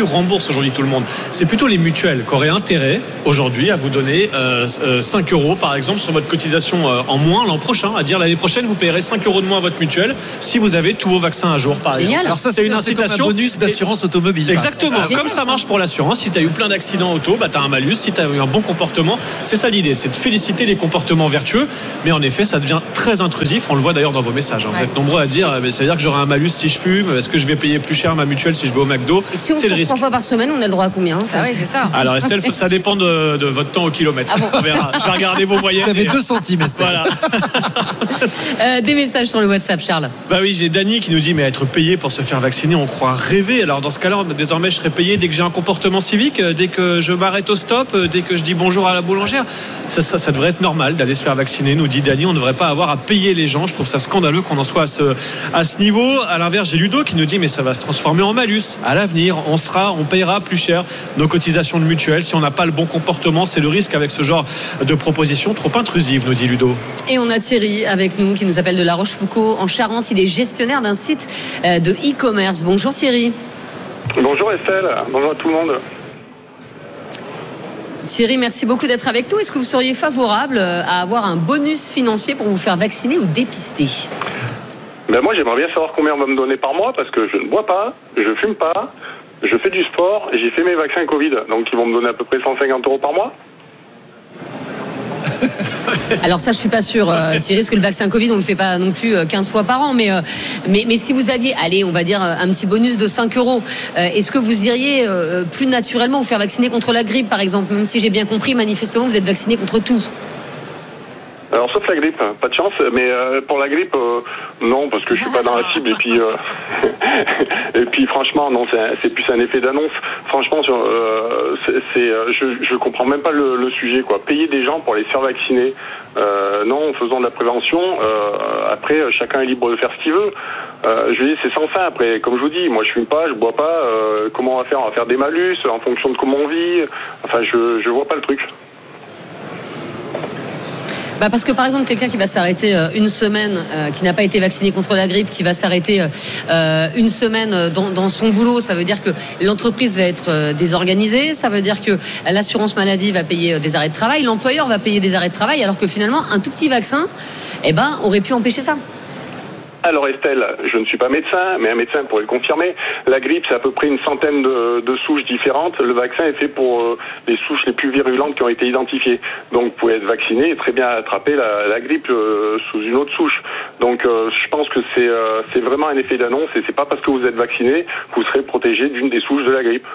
rembourse aujourd'hui tout le monde. C'est plutôt les mutuelles qui auraient intérêt aujourd'hui à vous donner euh, euh, cinq euros par exemple sur votre cotisation euh, en moins l'an prochain, à dire l'année prochaine vous payerez cinq euros de moins à votre mutuelle si vous avez tous vos vaccins à jour par Génial. exemple. Alors ça, c'est, c'est une c'est comme incitation. un bonus d'assurance automobile. Exactement, Enfin, comme ça marche pour l'assurance. Si tu as eu plein d'accidents auto, bah, tu as un malus. Si tu as eu un bon comportement, c'est ça l'idée, c'est de féliciter les comportements vertueux. Mais en effet, ça devient très intrusif. On le voit d'ailleurs dans vos messages. Hein. Vous Ouais. êtes nombreux à dire, euh, ça veut dire que j'aurai un malus si je fume. Est-ce que je vais payer plus cher ma mutuelle si je vais au McDo? Et si on C'est le court risque. trois fois par semaine, on a le droit à combien? Ah ouais, c'est ça. Alors Estelle, ça dépend de, de votre temps au kilomètre. Ah bon. On verra. Je vais regarder vos moyennes. Vous avez et- deux centimes, Estelle. Voilà. Euh, Des messages sur le WhatsApp, Charles. Bah oui, j'ai Dany qui nous dit mais être payé pour se faire vacciner, on croit rêver. Alors dans ce cas-là, désormais je serai payé dès que j'ai un comportement civique, dès que je m'arrête au stop, dès que je dis bonjour à la boulangère. Ça, ça, ça devrait être normal d'aller se faire vacciner, nous dit Dany. On ne devrait pas avoir à payer les gens. Je trouve ça scandaleux qu'on en soit à ce, à ce niveau. À l'inverse, j'ai Ludo qui nous dit mais ça va se transformer en malus. À l'avenir, on sera, on payera plus cher nos cotisations de mutuelle si on n'a pas le bon comportement. C'est le risque avec ce genre de proposition trop intrusive, nous dit Ludo. Et on a Thierry avec nous qui nous appelle de La Rochefoucauld en Charente. Il est gestionnaire d'un site euh, de e-commerce. Bonjour Thierry. Bonjour Estelle, bonjour à tout le monde. Thierry, merci beaucoup d'être avec nous. Est-ce que vous seriez favorable à avoir un bonus financier pour vous faire vacciner ou dépister? Ben moi j'aimerais bien savoir combien on va me donner par mois parce que je ne bois pas, je fume pas, je fais du sport et j'ai fait mes vaccins Covid. Donc ils vont me donner à peu près cent cinquante euros par mois. Alors ça, je suis pas sûre, euh, Thierry, parce que le vaccin Covid, on le fait pas non plus euh, quinze fois par an. Mais, euh, mais, mais si vous aviez, allez, on va dire euh, un petit bonus de cinq euros, euh, est-ce que vous iriez euh, plus naturellement vous faire vacciner contre la grippe, par exemple? Même si j'ai bien compris, manifestement, vous êtes vacciné contre tout. Alors sauf la grippe, pas de chance, mais euh, pour la grippe, euh, non, parce que je suis pas dans la cible et puis euh, et puis franchement, non, c'est, c'est plus un effet d'annonce. Franchement, sur, euh, c'est, c'est, euh, je je comprends même pas le, le sujet quoi. Payer des gens pour les faire vacciner, euh, non, en faisant de la prévention. Euh, après, chacun est libre de faire ce qu'il veut. Euh, je dis, c'est sans fin. Après, comme je vous dis, moi je fume pas, je bois pas. Euh, comment on va faire? On va faire des malus en fonction de comment on vit. Enfin, je je vois pas le truc. Bah parce que par exemple quelqu'un qui va s'arrêter euh, une semaine, euh, qui n'a pas été vacciné contre la grippe, qui va s'arrêter euh, une semaine dans, dans son boulot, ça veut dire que l'entreprise va être euh, désorganisée, ça veut dire que l'assurance maladie va payer euh, des arrêts de travail, l'employeur va payer des arrêts de travail, alors que finalement un tout petit vaccin, eh ben, aurait pu empêcher ça. Alors Estelle, je ne suis pas médecin, mais un médecin pourrait le confirmer. La grippe, c'est à peu près une centaine de, de souches différentes. Le vaccin est fait pour euh, les souches les plus virulentes qui ont été identifiées. Donc vous pouvez être vacciné et très bien attraper la, la grippe euh, sous une autre souche. Donc euh, je pense que c'est, euh, c'est vraiment un effet d'annonce et c'est pas parce que vous êtes vacciné que vous serez protégé d'une des souches de la grippe.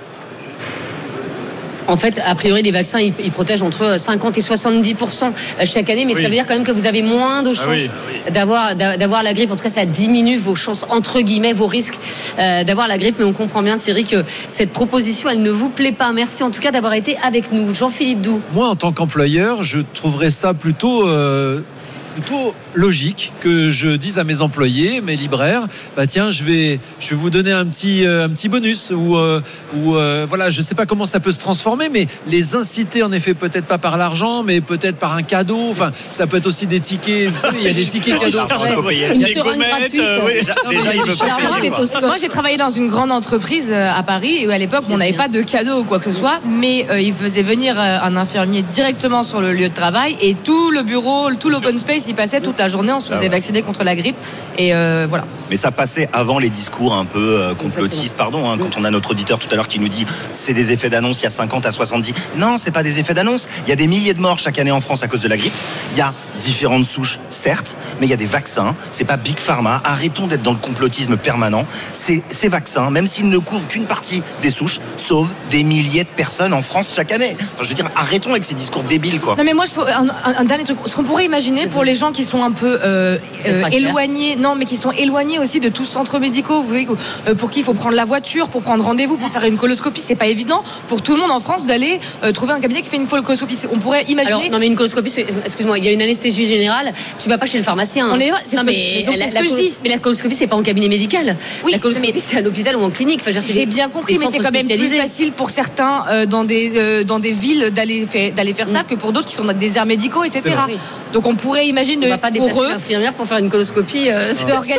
En fait, a priori, les vaccins, ils, ils protègent entre cinquante et soixante-dix pour cent chaque année, mais oui. Ça veut dire quand même que vous avez moins de chances ah oui, oui. D'avoir, d'avoir la grippe. En tout cas, ça diminue vos chances, entre guillemets, vos risques euh, d'avoir la grippe. Mais on comprend bien, Thierry, que cette proposition, elle ne vous plaît pas. Merci en tout cas d'avoir été avec nous. Jean-Philippe Doux. Moi, en tant qu'employeur, je trouverais ça plutôt... Euh... plutôt logique que je dise à mes employés, mes libraires, bah tiens, je vais, je vais vous donner un petit, euh, un petit bonus ou, euh, ou euh, voilà, je sais pas comment ça peut se transformer, mais les inciter en effet peut-être pas par l'argent, mais peut-être par un cadeau. Enfin, ça peut être aussi des tickets. Vous savez, il y a des tickets cadeaux. Une seringue gratuite. Euh, oui, déjà, déjà, il veut pas payer, moi, j'ai travaillé dans une grande entreprise à Paris et à l'époque, on n'avait pas de cadeau ou quoi que ce soit, mais euh, ils faisaient venir un infirmier directement sur le lieu de travail et tout le bureau, tout l'open space, il passait toute la journée, on se faisait ah ouais. vacciner contre la grippe et euh, voilà. Mais ça passait avant les discours un peu euh, complotistes, pardon, hein, quand on a notre auditeur tout à l'heure qui nous dit c'est des effets d'annonce, il y a cinquante à soixante-dix. Non, c'est pas des effets d'annonce. Il y a des milliers de morts chaque année en France à cause de la grippe. Il y a différentes souches, certes, mais il y a des vaccins. C'est pas Big Pharma. Arrêtons d'être dans le complotisme permanent. Ces, ces vaccins, même s'ils ne couvrent qu'une partie des souches, sauvent des milliers de personnes en France chaque année. Enfin, je veux dire, arrêtons avec ces discours débiles, quoi. Non, mais moi, je, un, un, un dernier truc. Ce qu'on pourrait imaginer pour les gens qui sont un peu euh, euh, éloignés, non, mais qui sont éloignés aussi de tous les centres médicaux, vous voyez, euh, pour qui il faut prendre la voiture, pour prendre rendez-vous, pour faire une coloscopie, c'est pas évident pour tout le monde en France d'aller euh, trouver un cabinet qui fait une coloscopie. On pourrait imaginer. Alors, non, mais une coloscopie, excuse-moi, il y a une anesthésie générale, tu vas pas chez le pharmacien. On est, c'est non, ce mais, que, la, c'est la, ce que je dis. Mais la coloscopie, c'est pas en cabinet médical. Oui, la coloscopie, mais... c'est à l'hôpital ou en clinique. Enfin, j'ai bien compris, mais c'est quand même plus facile pour certains euh, dans des euh, dans des villes d'aller faire, d'aller faire ça mmh. que pour d'autres qui sont dans des déserts médicaux, et cetera. Donc on pourrait imaginer on va pas pour eux l'infirmière pour faire une coloscopie euh, organiser des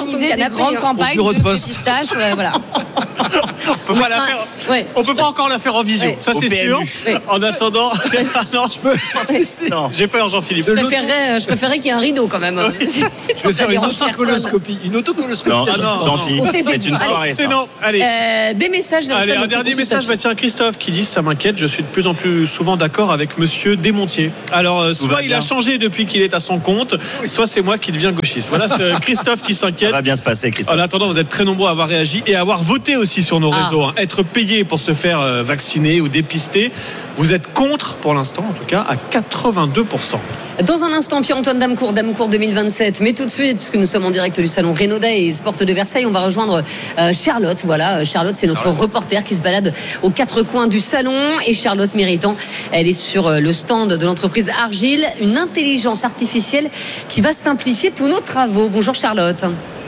la grande paye, hein. campagne Au bureau de de poste. pistache, ouais, voilà. On peut pas la faire. Ouais. On peut pas encore la faire en visio, Ouais. ça Au c'est P M U. sûr. En attendant, non, je peux. Non, j'ai peur, Jean-Philippe. Je préférerais, je préférerais qu'il y ait un rideau quand même. Je vais faire une autocoloscopie. Une autocoloscopie. Non, Ah non, Jean-Philippe, non. c'est une soirée. C'est ça. non. Allez. Euh, des messages. Allez, de un dernier message. consultation. Bah, tiens, Christophe qui dit ça m'inquiète. Je suis de plus en plus souvent d'accord avec Monsieur Desmontiers. Alors, euh, Tout soit va il bien. a changé depuis qu'il est à son compte, soit c'est moi qui deviens gauchiste. Voilà, ce Christophe qui Ça s'inquiète. va bien se passer, Christophe. En attendant, vous êtes très nombreux à avoir réagi et à avoir voté aussi sur nos Ah. réseaux. hein. Être payé pour se faire euh, vacciner ou dépister. Vous êtes contre, pour l'instant, en tout cas, à quatre-vingt-deux pour cent. Dans un instant, Pierre-Antoine Damecourt, Damecourt deux mille vingt-sept. Mais tout de suite, puisque nous sommes en direct du salon Renaudais et Sport de Versailles, on va rejoindre euh, Charlotte. Voilà, Charlotte, c'est notre reporter qui se balade aux quatre coins du salon. Et Charlotte Méritant, elle est sur euh, le stand de l'entreprise Argile, une intelligence artificielle qui va simplifier tous nos travaux. Bonjour Charlotte.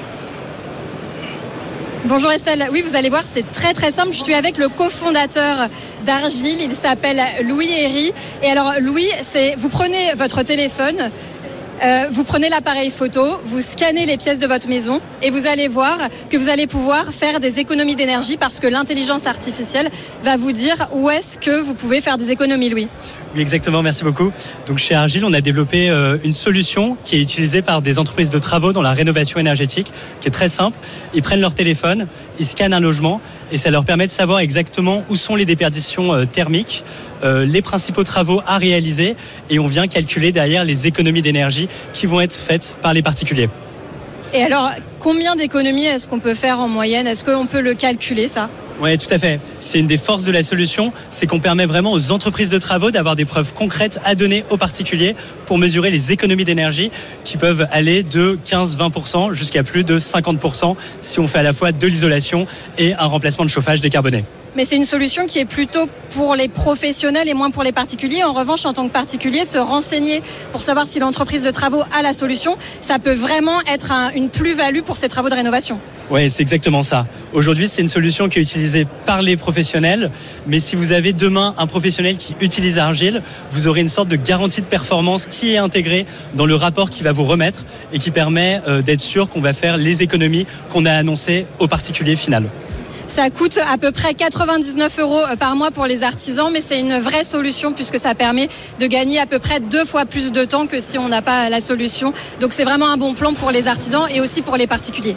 Bonjour Estelle, oui vous allez voir c'est très très simple, je suis avec le cofondateur d'Argile, il s'appelle Louis Herry et alors Louis, c'est vous prenez votre téléphone, euh, vous prenez l'appareil photo, vous scannez les pièces de votre maison et vous allez voir que vous allez pouvoir faire des économies d'énergie parce que l'intelligence artificielle va vous dire où est-ce que vous pouvez faire des économies Louis. Oui, exactement, merci beaucoup. Donc chez Argile, on a développé euh, une solution qui est utilisée par des entreprises de travaux dans la rénovation énergétique, qui est très simple. Ils prennent leur téléphone, ils scannent un logement et ça leur permet de savoir exactement où sont les déperditions euh, thermiques, euh, les principaux travaux à réaliser et on vient calculer derrière les économies d'énergie qui vont être faites par les particuliers. Et alors combien d'économies est-ce qu'on peut faire en moyenne? Est-ce qu'on peut le calculer ça? Oui, tout à fait. C'est une des forces de la solution, c'est qu'on permet vraiment aux entreprises de travaux d'avoir des preuves concrètes à donner aux particuliers pour mesurer les économies d'énergie qui peuvent aller de quinze à vingt pour cent jusqu'à plus de cinquante pour cent si on fait à la fois de l'isolation et un remplacement de chauffage décarboné. Mais c'est une solution qui est plutôt pour les professionnels et moins pour les particuliers. En revanche, en tant que particulier, se renseigner pour savoir si l'entreprise de travaux a la solution, ça peut vraiment être un, une plus-value pour ces travaux de rénovation. Oui, c'est exactement ça. Aujourd'hui, c'est une solution qui est utilisée par les professionnels, mais si vous avez demain un professionnel qui utilise Argile, vous aurez une sorte de garantie de performance qui est intégrée dans le rapport qu'il va vous remettre et qui permet euh, d'être sûr qu'on va faire les économies qu'on a annoncées au particulier final. Ça coûte à peu près quatre-vingt-dix-neuf euros par mois pour les artisans, mais c'est une vraie solution puisque ça permet de gagner à peu près deux fois plus de temps que si on n'a pas la solution. Donc c'est vraiment un bon plan pour les artisans et aussi pour les particuliers.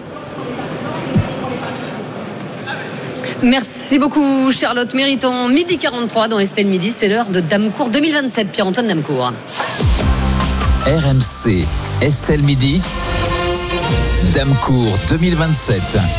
Merci beaucoup Charlotte Méritant. Midi quarante-trois dans Estelle Midi, c'est l'heure de Damecourt deux mille vingt-sept. Pierre-Antoine Damecourt. R M C, Estelle Midi, Damecourt deux mille vingt-sept.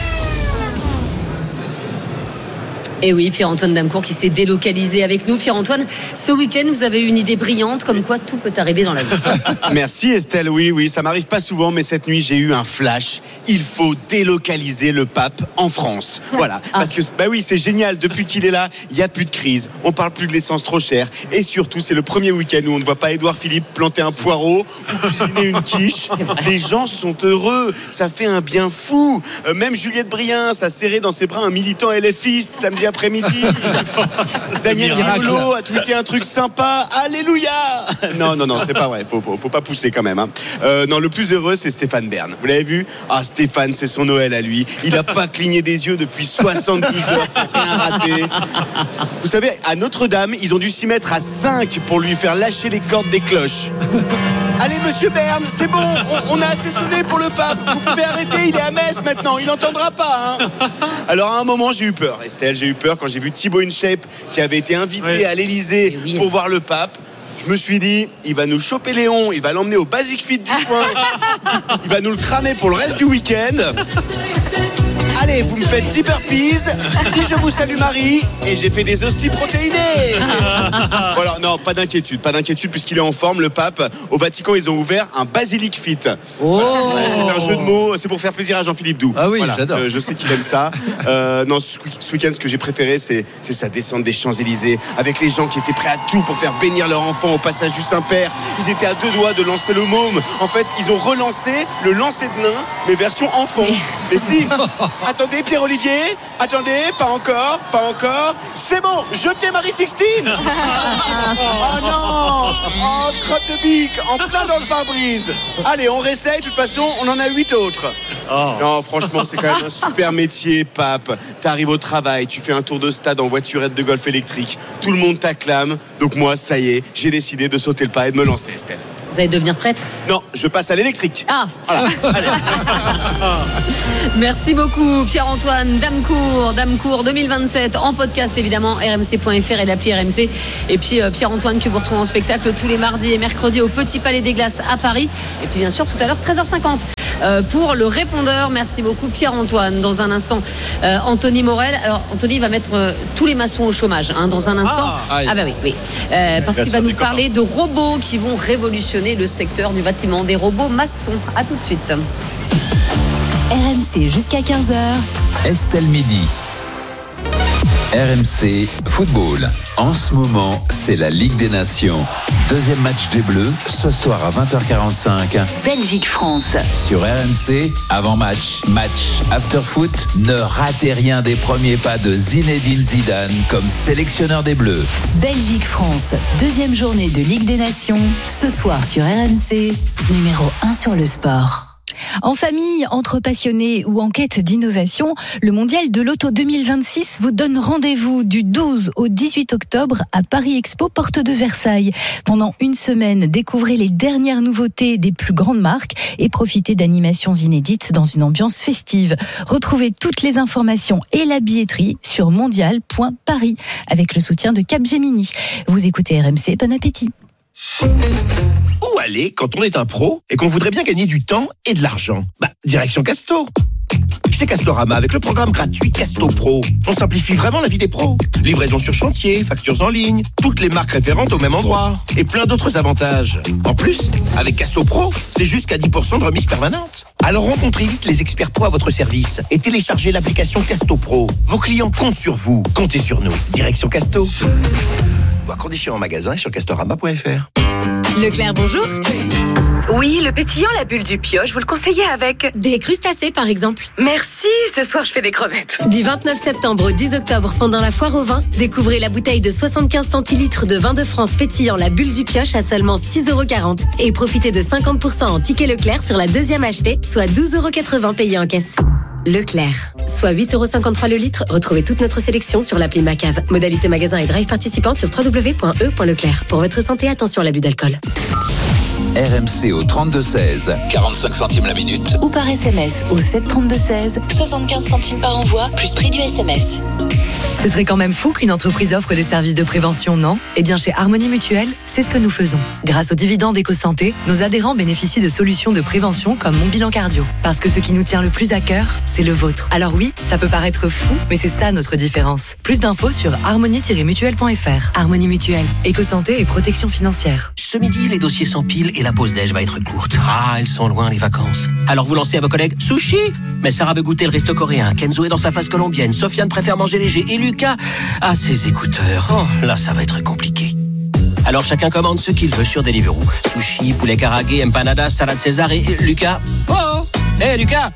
Et oui, Pierre-Antoine Damecourt qui s'est délocalisé avec nous. Pierre-Antoine, ce week-end, vous avez eu une idée brillante, comme quoi tout peut arriver dans la vie. Merci Estelle, oui, oui, ça m'arrive pas souvent, mais cette nuit j'ai eu un flash. Il faut délocaliser le pape en France. Voilà, Ah. parce que bah oui, c'est génial. Depuis qu'il est là, il y a plus de crise. On parle plus de l'essence trop chère, et surtout, c'est le premier week-end où on ne voit pas Édouard Philippe planter un poireau ou cuisiner une quiche. Les gens sont heureux, ça fait un bien fou. Euh, même Juliette Brien, ça serré dans ses bras un militant LFiste samedi après-midi. Daniel Riolo a tweeté un truc sympa. Alléluia. Non, non, non, c'est pas vrai. Faut, faut, faut pas pousser quand même. Hein. Euh, non, le plus heureux, c'est Stéphane Bern. Vous l'avez vu? Ah, Stéphane, c'est son Noël à lui. Il a pas cligné des yeux depuis soixante-douze heures pour rien rater. Vous savez, à Notre-Dame, ils ont dû s'y mettre à cinq pour lui faire lâcher les cordes des cloches. Allez, monsieur Bern, c'est bon, on, on a assez sonné pour le pape. Vous pouvez arrêter, il est à Metz maintenant, il n'entendra pas. Hein. Alors, à un moment, j'ai eu peur, Estelle, j'ai eu peur quand j'ai vu Thibaut InShape qui avait été invité oui. à l'Elysée oui. pour voir le pape. Je me suis dit, il va nous choper Léon, il va l'emmener au Basic Fit du coin, il va nous le cramer pour le reste du week-end. Allez, vous me faites dix burpees, dix je vous salue Marie, et j'ai fait des hosties protéinées. Voilà, non, pas d'inquiétude, pas d'inquiétude puisqu'il est en forme, le pape. Au Vatican, ils ont ouvert un Basilic Fit. Oh. Ouais, c'est un jeu de mots, c'est pour faire plaisir à Jean-Philippe Doux. Ah oui, voilà, j'adore. Je, je sais qu'il aime ça. Euh, non, ce, ce week-end, ce que j'ai préféré, c'est, c'est sa descente des Champs-Élysées, avec les gens qui étaient prêts à tout pour faire bénir leur enfant au passage du Saint-Père. Ils étaient à deux doigts de lancer le môme. En fait, ils ont relancé le lancer de nain, mais version enfant. Mais si. Attendez, Pierre-Olivier. Attendez, pas encore, pas encore. C'est bon, jetez Marie-Sixtine. Oh non. Oh, crotte de bique, en plein dans le pare-brise. Allez, on réessaye, de toute façon, on en a huit autres. Oh. Non, franchement, c'est quand même un super métier, Pape. T'arrives au travail, tu fais un tour de stade en voiturette de golf électrique. Tout le monde t'acclame. Donc moi, ça y est, j'ai décidé de sauter le pas et de me lancer, Estelle. Vous allez devenir prêtre ? Non, je passe à l'électrique. Ah voilà. Allez. Merci beaucoup Pierre-Antoine Damecourt, Damecourt deux mille vingt-sept en podcast évidemment r m c point f r et l'appli R M C. Et puis euh, Pierre-Antoine que vous retrouvez en spectacle tous les mardis et mercredis au Petit Palais des Glaces à Paris. Et puis bien sûr tout à l'heure treize heures cinquante euh, pour le répondeur. Merci beaucoup Pierre-Antoine. Dans un instant euh, Anthony Morel. Alors Anthony va mettre euh, tous les maçons au chômage hein, dans un instant. Ah, ah bah oui, oui. Euh, parce qu'il va nous parler de robots qui vont révolutionner le secteur du bâtiment, des robots maçons. À tout de suite. R M C jusqu'à quinze heures. Estelle Midi. R M C Football. En ce moment, c'est la Ligue des Nations. Deuxième match des Bleus, ce soir à vingt heures quarante-cinq. Belgique-France. Sur R M C, avant-match, match, after-foot. Ne ratez rien des premiers pas de Zinedine Zidane comme sélectionneur des Bleus. Belgique-France. Deuxième journée de Ligue des Nations. Ce soir sur R M C. Numéro un sur le sport. En famille, entre passionnés ou en quête d'innovation, le Mondial de l'Auto deux mille vingt-six vous donne rendez-vous du douze au dix-huit octobre à Paris Expo, porte de Versailles. Pendant une semaine, découvrez les dernières nouveautés des plus grandes marques et profitez d'animations inédites dans une ambiance festive. Retrouvez toutes les informations et la billetterie sur mondial point paris avec le soutien de Capgemini. Vous écoutez R M C, bon appétit. Où aller quand on est un pro et qu'on voudrait bien gagner du temps et de l'argent ? Bah, direction Casto. Chez Castorama, avec le programme gratuit Casto Pro, on simplifie vraiment la vie des pros. Livraison sur chantier, factures en ligne, toutes les marques référentes au même endroit et plein d'autres avantages. En plus, avec Casto Pro, c'est jusqu'à dix pour cent de remise permanente. Alors rencontrez vite les experts pro à votre service et téléchargez l'application Casto Pro. Vos clients comptent sur vous, comptez sur nous. Direction Casto. Voir conditions en magasin et sur castorama point f r. Leclerc, bonjour. Oui, le pétillant, la bulle du pioche, vous le conseillez avec Des crustacés, par exemple. Merci, ce soir je fais des crevettes. Du vingt-neuf septembre au dix octobre, pendant la foire au vin, découvrez la bouteille de soixante-quinze centilitres de vin de France pétillant la bulle du pioche à seulement six euros quarante. Et profitez de cinquante pour cent en ticket Leclerc sur la deuxième achetée, soit douze euros quatre-vingts payés en caisse. Leclerc, soit huit euros cinquante-trois le litre. Retrouvez toute notre sélection sur l'appli Macave. Modalité magasin et drive participant sur w w w point e point leclerc. Pour votre santé, attention à l'abus d'alcool. R M C au trente-deux seize, quarante-cinq centimes la minute. Ou par S M S au sept trente-deux seize, soixante-quinze centimes par envoi, plus prix du S M S. Ce serait quand même fou qu'une entreprise offre des services de prévention, non ? Eh bien, chez Harmonie Mutuelle, c'est ce que nous faisons. Grâce aux dividendes EcoSanté, nos adhérents bénéficient de solutions de prévention comme Mon Bilan Cardio. Parce que ce qui nous tient le plus à cœur, c'est le vôtre. Alors oui, ça peut paraître fou, mais c'est ça notre différence. Plus d'infos sur harmonie tiret mutuelle point f r. Harmonie Mutuelle, EcoSanté et protection financière. Ce midi, les dossiers s'empilent et la pause déj va être courte. Ah, elles sont loin les vacances. Alors vous lancez à vos collègues sushi. Mais Sarah veut goûter le resto coréen. Kenzo est dans sa phase colombienne. Sofiane préfère manger léger. Et Lucas a ses écouteurs. Oh, là, ça va être compliqué. Alors chacun commande ce qu'il veut sur Deliveroo. Sushi, poulet karagué, empanadas, salade César et et Lucas. Oh, hé hey, Lucas.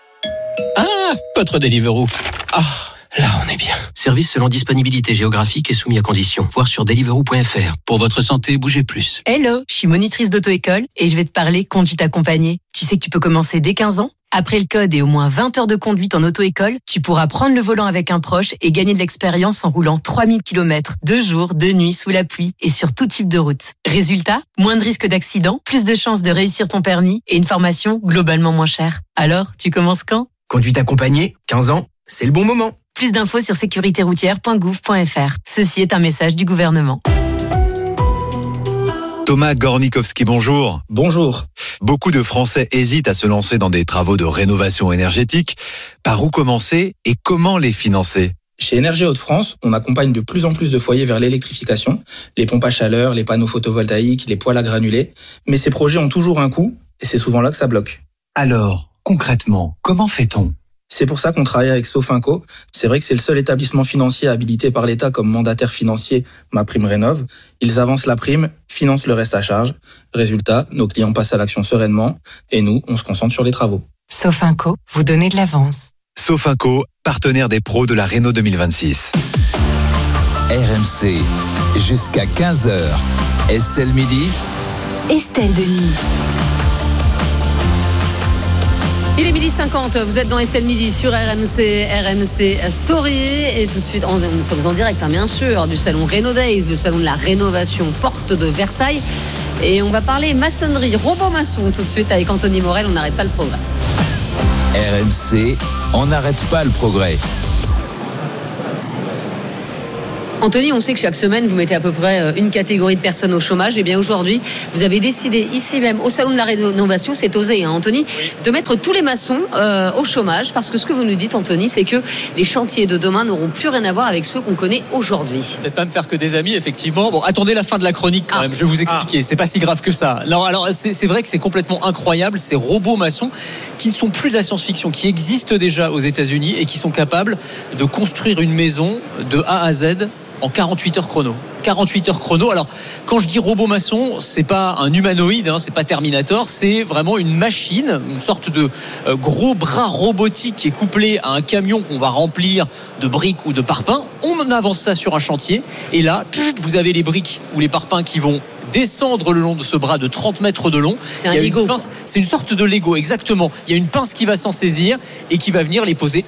Ah, votre Deliveroo. Ah. Là, on est bien. Service selon disponibilité géographique et soumis à conditions. Voir sur deliveroo point f r. Pour votre santé, bougez plus. Hello, je suis monitrice d'auto-école et je vais te parler conduite accompagnée. Tu sais que tu peux commencer dès quinze ans ? Après le code et au moins vingt heures de conduite en auto-école, tu pourras prendre le volant avec un proche et gagner de l'expérience en roulant trois mille kilomètres, deux jours, deux nuits, sous la pluie et sur tout type de route. Résultat, moins de risques d'accident, plus de chances de réussir ton permis et une formation globalement moins chère. Alors, tu commences quand ? Conduite accompagnée, quinze ans, c'est le bon moment. Plus d'infos sur sécurité routière point gouv point f r. Ceci est un message du gouvernement. Thomas Gornikowski, bonjour. Bonjour. Beaucoup de Français hésitent à se lancer dans des travaux de rénovation énergétique. Par où commencer et comment les financer ? Chez Énergie Hauts-de-France, on accompagne de plus en plus de foyers vers l'électrification, les pompes à chaleur, les panneaux photovoltaïques, les poêles à granulés. Mais ces projets ont toujours un coût et c'est souvent là que ça bloque. Alors, concrètement, comment fait-on ? C'est pour ça qu'on travaille avec Sofinco. C'est vrai que c'est le seul établissement financier habilité par l'État comme mandataire financier MaPrimeRénov'. Ils avancent la prime, financent le reste à charge. Résultat, nos clients passent à l'action sereinement et nous, on se concentre sur les travaux. Ça Sofinco, vous donnez de l'avance. Sofinco, partenaire des pros de la Renault deux mille vingt-six. R M C, jusqu'à quinze heures. Estelle Midi. Estelle Denis. Il est midi cinquante, vous êtes dans Estelle Midi sur R M C, R M C Story. Et tout de suite, on, nous sommes en direct, hein, bien sûr, du salon Renault Days, le salon de la rénovation porte de Versailles. Et on va parler maçonnerie, robot maçon tout de suite avec Anthony Morel, on n'arrête pas le progrès. R M C, on n'arrête pas le progrès. Anthony, on sait que chaque semaine, vous mettez à peu près une catégorie de personnes au chômage. Et bien aujourd'hui, vous avez décidé ici même, au Salon de la Rénovation, c'est osé, hein, Anthony, oui. de mettre tous les maçons euh, au chômage. Parce que ce que vous nous dites, Anthony, c'est que les chantiers de demain n'auront plus rien à voir avec ceux qu'on connaît aujourd'hui. Peut-être pas me faire que des amis, effectivement. Bon, attendez la fin de la chronique quand ah. même, je vais vous expliquer. Ah. C'est pas si grave que ça. Non, alors c'est, c'est vrai que c'est complètement incroyable, ces robots maçons qui ne sont plus de la science-fiction, qui existent déjà aux États-Unis et qui sont capables de construire une maison de A à Z en quarante-huit heures chrono. quarante-huit heures chrono. Alors, quand je dis robot maçon, c'est pas un humanoïde, hein, c'est pas Terminator, c'est vraiment une machine, une sorte de euh, gros bras robotique qui est couplé à un camion qu'on va remplir de briques ou de parpaings. On avance ça sur un chantier et là, vous avez les briques ou les parpaings qui vont descendre le long de ce bras de trente mètres de long. C'est un Lego. Pince, c'est une sorte de Lego, exactement. Il y a une pince qui va s'en saisir et qui va venir les poser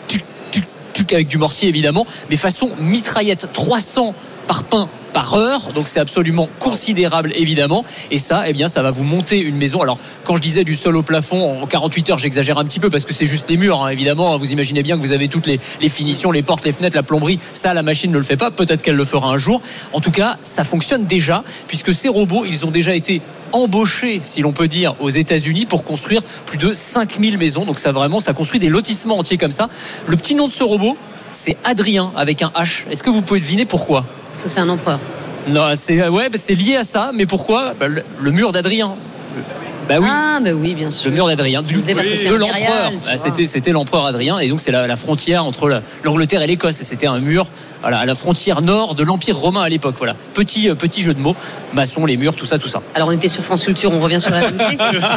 avec du mortier évidemment, mais façon mitraillette, trois cents parpaings par heure, donc c'est absolument considérable évidemment, et ça, eh bien, ça va vous monter une maison. Alors, quand je disais du sol au plafond en quarante-huit heures, j'exagère un petit peu parce que c'est juste les murs, hein, évidemment. Vous imaginez bien que vous avez toutes les, les finitions, les portes, les fenêtres, la plomberie. Ça, la machine ne le fait pas. Peut-être qu'elle le fera un jour. En tout cas, ça fonctionne déjà, puisque ces robots, ils ont déjà été embauchés, si l'on peut dire, aux États-Unis pour construire plus de cinq mille maisons. Donc ça vraiment, ça construit des lotissements entiers comme ça. Le petit nom de ce robot, c'est Adrien avec un H. Est-ce que vous pouvez deviner pourquoi ? Parce que c'est un empereur. Non, c'est, ouais, bah, c'est lié à ça, mais pourquoi ? bah, le, le mur d'Adrien. Bah oui. Ah, bah oui, bien sûr. Le mur d'Adrien. Du, oui, parce que c'est de l'empereur. Bah, c'était, c'était l'empereur Adrien, et donc c'est la, la frontière entre la, l'Angleterre et l'Écosse. Et c'était un mur, voilà, à la frontière nord de l'Empire romain à l'époque. Voilà. Petit, petit jeu de mots. Maçon, les murs, tout ça, tout ça. Alors on était sur France Culture, on revient sur la R M C.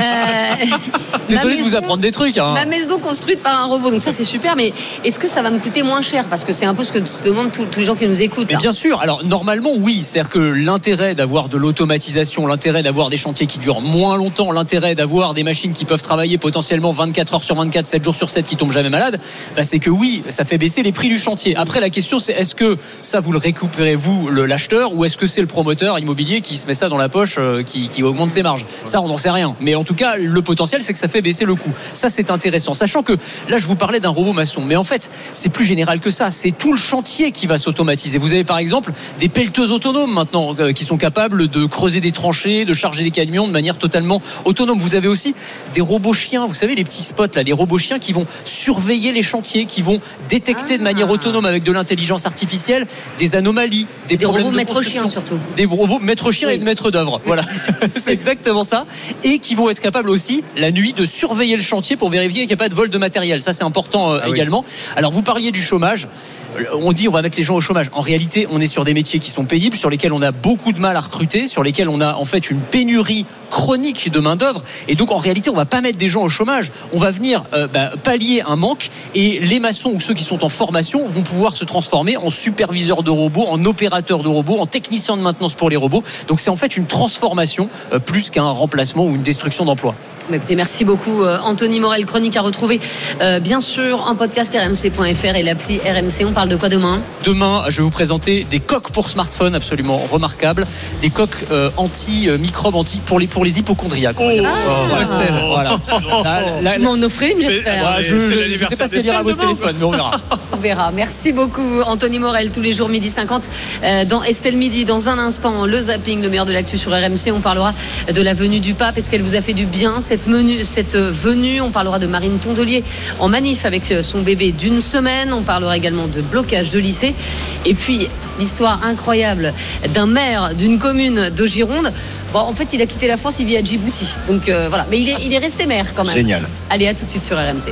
euh, Désolé de vous apprendre des trucs. Hein. Ma maison construite par un robot, donc ça c'est super. Mais est-ce que ça va me coûter moins cher ? Parce que c'est un peu ce que se demandent tous, tous les gens qui nous écoutent. Mais bien sûr. Alors normalement, oui. C'est-à-dire que l'intérêt d'avoir de l'automatisation, l'intérêt d'avoir des chantiers qui durent moins longtemps, l'intérêt d'avoir des machines qui peuvent travailler potentiellement vingt-quatre heures sur vingt-quatre, sept jours sur sept, qui tombent jamais malades, bah c'est que oui, ça fait baisser les prix du chantier. Après, la question c'est, est-ce que ça vous le récupérez vous, le, l'acheteur, ou est-ce que c'est le promoteur immobilier qui se met ça dans la poche, euh, qui, qui augmente ses marges ? Ça, on n'en sait rien. Mais en tout cas, le potentiel, c'est que ça fait baisser le coût. Ça, c'est intéressant. Sachant que là, je vous parlais d'un robot maçon, mais en fait, c'est plus général que ça. C'est tout le chantier qui va s'automatiser. Vous avez par exemple des pelleteuses autonomes maintenant, euh, qui sont capables de creuser des tranchées, de charger des camions de manière totalement autonome. Vous avez aussi des robots chiens, vous savez, les petits spots là, les robots chiens qui vont surveiller les chantiers, qui vont détecter ah. de manière autonome avec de l'intelligence artificielle des anomalies, des, des problèmes robots de maître chien surtout. Des robots maître chien oui. et de maître d'œuvre. Voilà, c'est exactement ça. Et qui vont être capables aussi la nuit de surveiller le chantier pour vérifier qu'il n'y a pas de vol de matériel. Ça, c'est important euh, ah, également. Oui. Alors, vous parliez du chômage. On dit on va mettre les gens au chômage. En réalité, on est sur des métiers qui sont pénibles, sur lesquels on a beaucoup de mal à recruter, sur lesquels on a en fait une pénurie chronique de main d'œuvre. Et donc, en réalité, on va pas mettre des gens au chômage. On va venir euh, bah, pallier un manque, et les maçons ou ceux qui sont en formation vont pouvoir se transformer en superviseurs de robots, en opérateurs de robots, en techniciens de maintenance pour les robots. Donc, c'est en fait une transformation euh, plus qu'un remplacement ou une destruction d'emplois. Écoutez, merci beaucoup Anthony Morel, chronique à retrouver euh, bien sûr en podcast r m c point f r et l'appli R M C. On parle de quoi demain ? Demain, je vais vous présenter des coques pour smartphone absolument remarquables, des coques euh, anti-microbes, anti pour les pour les hypochondriaques. Oh, ah, oh, Estelle, voilà. La, la, Vous m'en offrez une, j'espère. Bah, je ne sais pas si elle ira à votre téléphone, mais on verra. On verra. Merci beaucoup Anthony Morel, tous les jours midi cinquante euh, dans Estelle Midi. Dans un instant, le zapping, le meilleur de l'actu sur R M C. On parlera de la venue du pape. Est-ce qu'elle vous a fait du bien cette Menu, cette venue? On parlera de Marine Tondelier en manif avec son bébé d'une semaine. On parlera également de blocage de lycée. Et puis, l'histoire incroyable d'un maire d'une commune de Gironde. Bon, en fait, il a quitté la France, il vit à Djibouti. Donc euh, voilà, mais il est, il est resté maire quand même. Génial. Allez, à tout de suite sur R M C.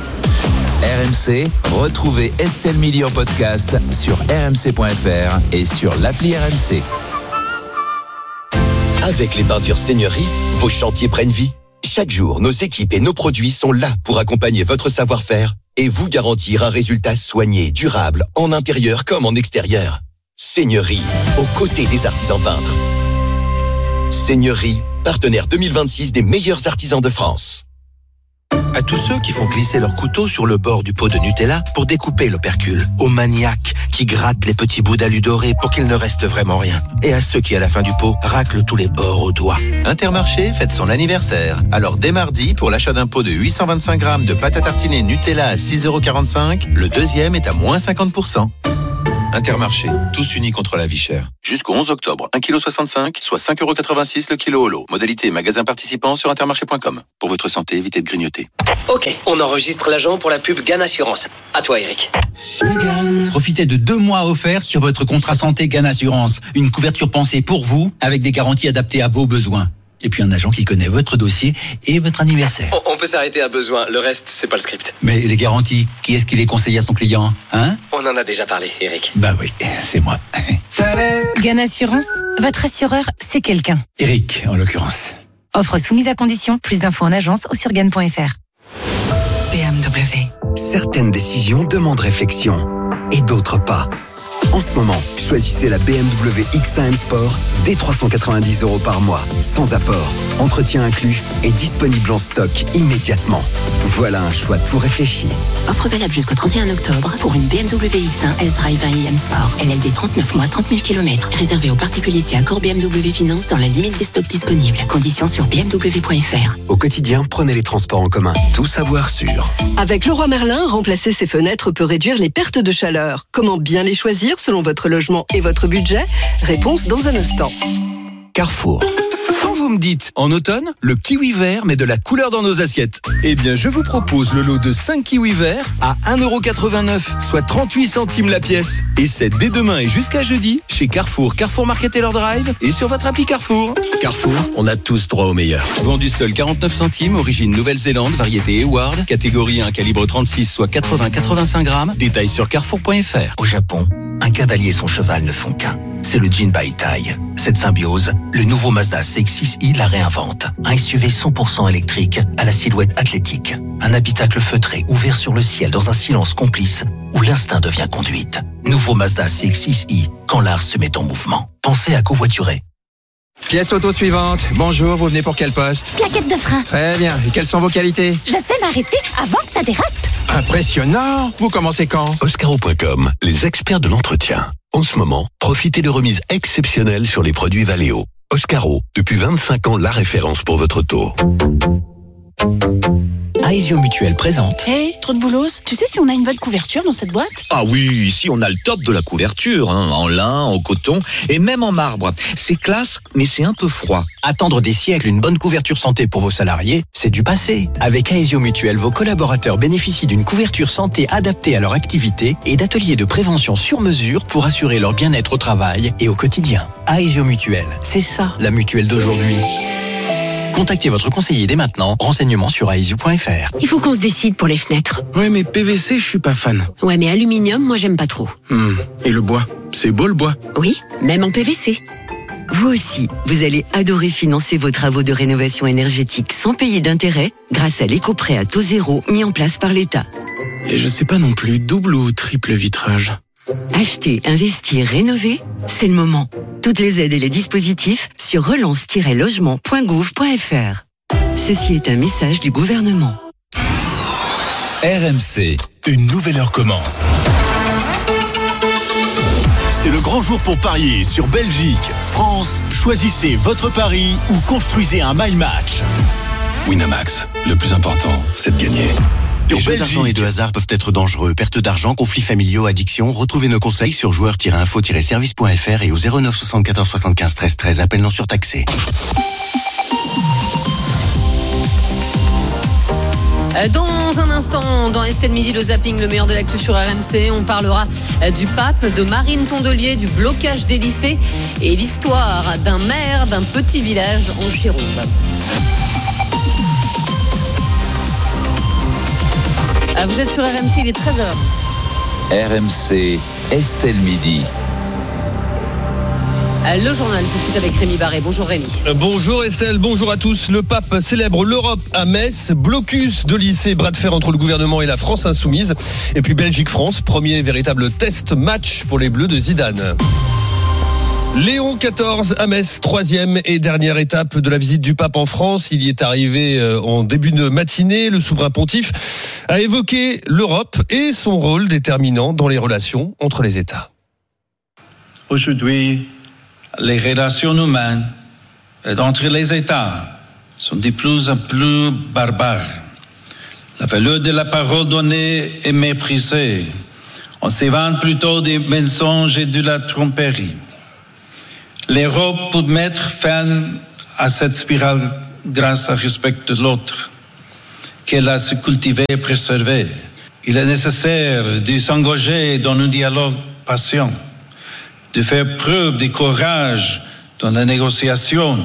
R M C, retrouvez Estelle Midi en podcast sur r m c point f r et sur l'appli R M C. Avec les peintures Seigneurie, vos chantiers prennent vie. Chaque jour, nos équipes et nos produits sont là pour accompagner votre savoir-faire et vous garantir un résultat soigné, durable, en intérieur comme en extérieur. Seigneurie, aux côtés des artisans peintres. Seigneurie, partenaire deux mille vingt-six des meilleurs artisans de France. À tous ceux qui font glisser leur couteau sur le bord du pot de Nutella pour découper l'opercule. Aux maniaques qui grattent les petits bouts d'alu doré pour qu'il ne reste vraiment rien. Et à ceux qui, à la fin du pot, raclent tous les bords au doigt. Intermarché fête son anniversaire. Alors dès mardi, pour l'achat d'un pot de huit cent vingt-cinq grammes de pâte à tartiner Nutella à six euros quarante-cinq, le deuxième est à moins cinquante pour cent. Intermarché, tous unis contre la vie chère. Jusqu'au onze octobre, un virgule soixante-cinq kilos, soit cinq euros quatre-vingt-six le kilo au lot. Modalité magasin participant sur intermarché point com. Pour votre santé, évitez de grignoter. Ok, on enregistre l'agent pour la pub GAN Assurance. À toi, Eric. Profitez de deux mois offerts sur votre contrat santé GAN Assurance. Une couverture pensée pour vous, avec des garanties adaptées à vos besoins. Et puis un agent qui connaît votre dossier et votre anniversaire. On, on peut s'arrêter à besoin, le reste, c'est pas le script. Mais les garanties, qui est-ce qui les conseille à son client, hein? On en a déjà parlé, Eric. Bah oui, c'est moi. GAN Assurance, votre assureur, c'est quelqu'un. Eric, en l'occurrence. Offre soumise à condition, plus d'infos en agence ou sur gan point f r. B M W. Certaines décisions demandent réflexion et d'autres pas. En ce moment, choisissez la B M W X un M Sport dès trois cent quatre-vingt-dix euros par mois, sans apport, entretien inclus et disponible en stock immédiatement. Voilà un choix tout réfléchi. Offre valable jusqu'au trente et un octobre pour une B M W X un S-Drive un i M Sport. L L D trente-neuf mois, trente mille kilomètres. Réservé aux particuliers si accord B M W Finance dans la limite des stocks disponibles. Conditions sur b m w point f r. Au quotidien, prenez les transports en commun. Tout savoir sûr. Avec Leroy Merlin, remplacer ses fenêtres peut réduire les pertes de chaleur. Comment bien les choisir selon votre logement et votre budget? Réponse dans un instant. Carrefour. Quand vous me dites, en automne, le kiwi vert met de la couleur dans nos assiettes, eh bien je vous propose le lot de cinq kiwis verts à un euro quatre-vingt-neuf, soit trente-huit centimes la pièce. Et c'est dès demain et jusqu'à jeudi, chez Carrefour, Carrefour Market Taylor Drive et sur votre appli Carrefour. Carrefour, on a tous droit au meilleur. Vendu seul quarante-neuf centimes, origine Nouvelle-Zélande, variété Eward, catégorie un, calibre trente-six, soit quatre-vingts à quatre-vingt-cinq grammes. Détails sur carrefour point f r. Au Japon, un cavalier et son cheval ne font qu'un. C'est le Jin Baitai. Cette symbiose, le nouveau Mazda C X six i la réinvente. Un S U V cent pour cent électrique à la silhouette athlétique. Un habitacle feutré ouvert sur le ciel dans un silence complice où l'instinct devient conduite. Nouveau Mazda C X six i, quand l'art se met en mouvement. Pensez à covoiturer. Pièce auto suivante. Bonjour, vous venez pour quel poste? Plaquette de frein. Très bien. Et quelles sont vos qualités? Je sais m'arrêter avant que ça dérape. Impressionnant. Vous commencez quand? Oscaro point com, les experts de l'entretien. En ce moment, profitez de remises exceptionnelles sur les produits Valeo. Oscaro, depuis vingt-cinq ans, la référence pour votre auto. Aesio Mutuel présente. Hé, hey, trop de boulos. Tu sais si on a une bonne couverture dans cette boîte? Ah oui, ici on a le top de la couverture, hein, en lin, en coton et même en marbre. C'est classe, mais c'est un peu froid. Attendre des siècles une bonne couverture santé pour vos salariés, c'est du passé. Avec Aesio Mutuel, vos collaborateurs bénéficient d'une couverture santé adaptée à leur activité et d'ateliers de prévention sur mesure pour assurer leur bien-être au travail et au quotidien. Aesio Mutuel, c'est ça la mutuelle d'aujourd'hui. Contactez votre conseiller dès maintenant. Renseignements sur aesio point f r. Il faut qu'on se décide pour les fenêtres. Ouais, mais P V C, je suis pas fan. Ouais, mais aluminium, moi j'aime pas trop. Hum. Et le bois? C'est beau le bois? Oui, même en P V C. Vous aussi, vous allez adorer financer vos travaux de rénovation énergétique sans payer d'intérêt grâce à l'éco-prêt à taux zéro mis en place par l'État. Et je sais pas non plus, double ou triple vitrage? Acheter, investir, rénover, c'est le moment. Toutes les aides et les dispositifs sur relance tiret logement point gouv point f r. Ceci est un message du gouvernement. R M C, une nouvelle heure commence. C'est le grand jour pour parier sur Belgique, France. Choisissez votre pari ou construisez un My Match. Winamax, le plus important, c'est de gagner. Les jeux d'argent et de hasard peuvent être dangereux. Perte d'argent, conflits familiaux, addiction. Retrouvez nos conseils sur joueurs tiret info tiret service point f r et au zéro neuf soixante-quatorze soixante-quinze treize treize. Appel non surtaxé. Dans un instant, dans Estelle Midi, le zapping, le meilleur de l'actu sur R M C, on parlera du pape, de Marine Tondelier, du blocage des lycées et l'histoire d'un maire d'un petit village en Gironde. Vous êtes sur R M C, il est treize heures. R M C, Estelle Midi. Le journal tout de suite avec Rémi Barré. Bonjour Rémi. Bonjour Estelle, bonjour à tous. Le pape célèbre l'Europe à Metz. Blocus de lycée, bras de fer entre le gouvernement et la France insoumise. Et puis Belgique-France, premier véritable test match pour les Bleus de Zidane. Léon quatorze à Metz, troisième et dernière étape de la visite du pape en France. Il y est arrivé en début de matinée. Le souverain pontife a évoqué l'Europe et son rôle déterminant dans les relations entre les États. Aujourd'hui, les relations humaines entre les États sont de plus en plus barbares. La valeur de la parole donnée est méprisée. On s'évente plutôt des mensonges et de la tromperie. L'Europe peut mettre fin à cette spirale grâce au respect de l'autre, qu'elle a su cultiver et préserver. Il est nécessaire de s'engager dans un dialogue patient, de faire preuve de courage dans la négociation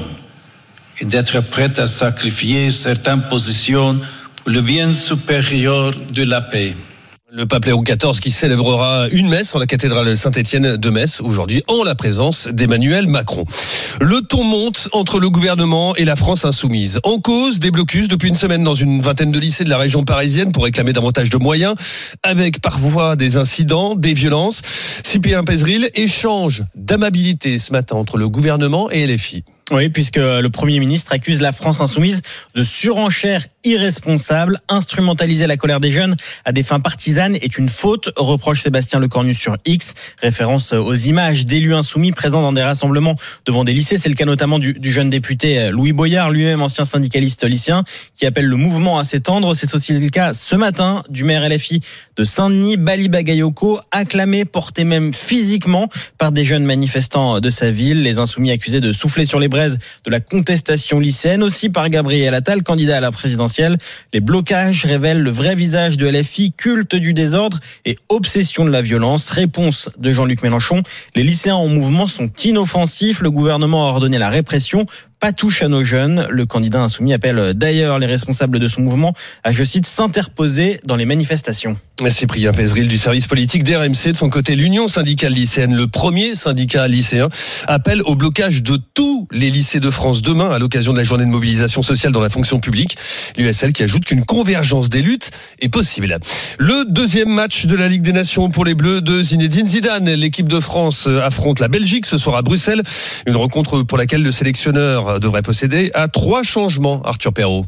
et d'être prêt à sacrifier certaines positions pour le bien supérieur de la paix. Le pape Léon quatorze qui célébrera une messe en la cathédrale Saint-Étienne de Metz aujourd'hui en la présence d'Emmanuel Macron. Le ton monte entre le gouvernement et la France insoumise. En cause, des blocus depuis une semaine dans une vingtaine de lycées de la région parisienne pour réclamer davantage de moyens, avec parfois des incidents, des violences. Cyprien Pézeril, échange d'amabilité ce matin entre le gouvernement et L F I. Oui, puisque le Premier ministre accuse la France insoumise de surenchère irresponsable. Instrumentaliser la colère des jeunes à des fins partisanes est une faute, reproche Sébastien Lecornu sur X. Référence aux images d'élus insoumis présents dans des rassemblements devant des lycées. C'est le cas notamment du, du jeune député Louis Boyard, lui-même ancien syndicaliste lycéen, qui appelle le mouvement à s'étendre. C'est aussi le cas ce matin du maire L F I de Saint-Denis, Bali Bagayoko, acclamé, porté même physiquement par des jeunes manifestants de sa ville. Les insoumis accusés de souffler sur les braises de la contestation lycéenne, aussi par Gabriel Attal, candidat à la présidentielle. Les blocages révèlent le vrai visage de L F I, culte du désordre et obsession de la violence. Réponse de Jean-Luc Mélenchon: les lycéens en mouvement sont inoffensifs, le gouvernement a ordonné la répression. Pas touche à nos jeunes. Le candidat insoumis appelle d'ailleurs les responsables de son mouvement à, je cite, s'interposer dans les manifestations. Cyprien Pézeril du service politique d'R M C. De son côté, l'Union syndicale lycéenne, le premier syndicat lycéen, appelle au blocage de tous les lycées de France demain à l'occasion de la journée de mobilisation sociale dans la fonction publique. L'U S L qui ajoute qu'une convergence des luttes est possible. Le deuxième match de la Ligue des Nations pour les Bleus de Zinedine Zidane. L'équipe de France affronte la Belgique ce soir à Bruxelles. Une rencontre pour laquelle le sélectionneur devrait procéder à trois changements, Arthur Perrault.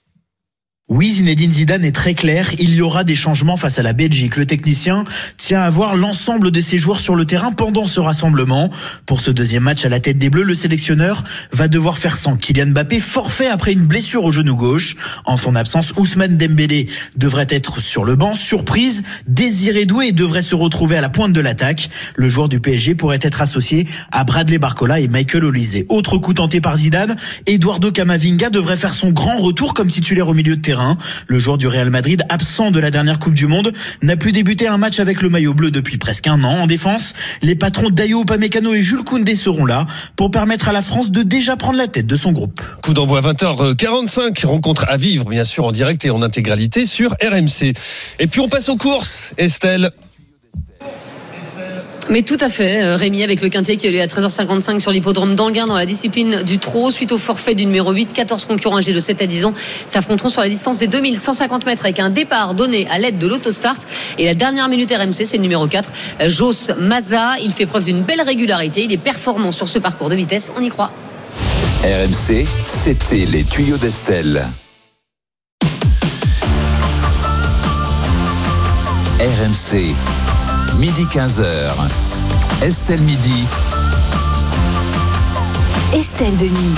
Oui, Zinedine Zidane est très clair, il y aura des changements face à la Belgique. Le technicien tient à voir l'ensemble de ses joueurs sur le terrain pendant ce rassemblement. Pour ce deuxième match à la tête des Bleus, le sélectionneur va devoir faire sans Kylian Mbappé, forfait après une blessure au genou gauche. En son absence, Ousmane Dembélé devrait être sur le banc. Surprise, Désiré Doué devrait se retrouver à la pointe de l'attaque. Le joueur du P S G pourrait être associé à Bradley Barcola et Michael Olise. Autre coup tenté par Zidane, Eduardo Camavinga devrait faire son grand retour comme titulaire au milieu de terrain. Le joueur du Real Madrid, absent de la dernière Coupe du Monde, n'a plus débuté un match avec le maillot bleu depuis presque un an. En défense, les patrons Dayo Upamecano et Jules Koundé seront là pour permettre à la France de déjà prendre la tête de son groupe. Coup d'envoi vingt heures quarante-cinq, rencontre à vivre bien sûr en direct et en intégralité sur R M C. Et puis on passe aux courses, Estelle. Mais tout à fait, Rémi, avec le quintet qui a lieu à treize heures cinquante-cinq sur l'hippodrome d'Anguin dans la discipline du trot. Suite au forfait du numéro huit, quatorze concurrents âgés de sept à dix ans s'affronteront sur la distance des deux mille cent cinquante mètres avec un départ donné à l'aide de l'autostart. Et la dernière minute R M C, c'est le numéro quatre, Jos Maza. Il fait preuve d'une belle régularité, il est performant sur ce parcours de vitesse, on y croit. R M C, c'était les tuyaux d'Estelle. R M C, midi quinze heures. Estelle midi. Estelle Denis.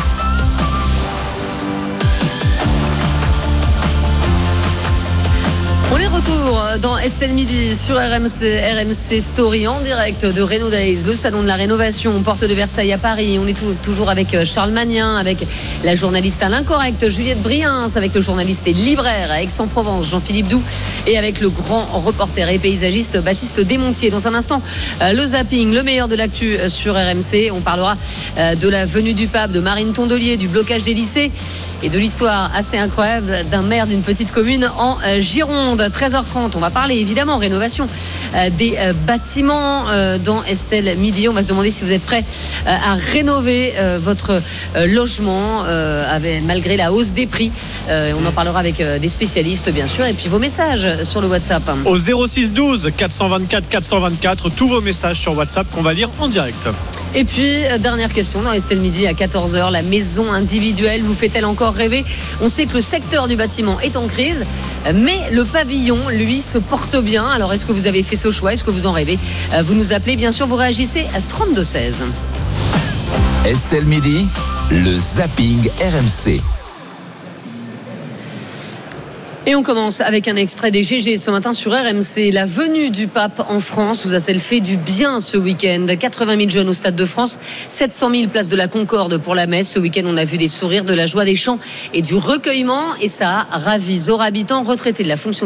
On est retour dans Estelle Midi sur R M C, R M C Story en direct de Renault Days, le salon de la rénovation, porte de Versailles à Paris. On est tout, toujours avec Charles Magnin, avec la journaliste à l'Incorrect, Juliette Briens, avec le journaliste et libraire à Aix-en-Provence, Jean-Philippe Doux, et avec le grand reporter et paysagiste Baptiste Desmontiers. Dans un instant, le zapping, le meilleur de l'actu sur R M C. On parlera de la venue du pape, de Marine Tondelier, du blocage des lycées et de l'histoire assez incroyable d'un maire d'une petite commune en Gironde. treize heures trente, on va parler évidemment rénovation euh, des euh, bâtiments euh, dans Estelle Midi. On va se demander si vous êtes prêts euh, à rénover euh, votre euh, logement euh, avec, malgré la hausse des prix. Euh, on en parlera avec euh, des spécialistes bien sûr. Et puis vos messages sur le WhatsApp. Au zéro six douze quatre cent vingt-quatre quatre cent vingt-quatre, tous vos messages sur WhatsApp qu'on va lire en direct. Et puis, dernière question dans Estelle Midi à quatorze heures, la maison individuelle vous fait-elle encore rêver ? On sait que le secteur du bâtiment est en crise, mais le pavillon, lui, se porte bien. Alors, est-ce que vous avez fait ce choix ? Est-ce que vous en rêvez ? Vous nous appelez, bien sûr, vous réagissez à trente-deux seize. Estelle Midi, le zapping R M C. Et on commence avec un extrait des G G ce matin sur R M C. La venue du pape en France vous a-t-elle fait du bien ce week-end ? quatre-vingt mille jeunes au Stade de France, sept cent mille place de la Concorde pour la messe. Ce week-end, on a vu des sourires, de la joie, des chants et du recueillement. Et ça a ravi Zora Habitant, retraité de la fonction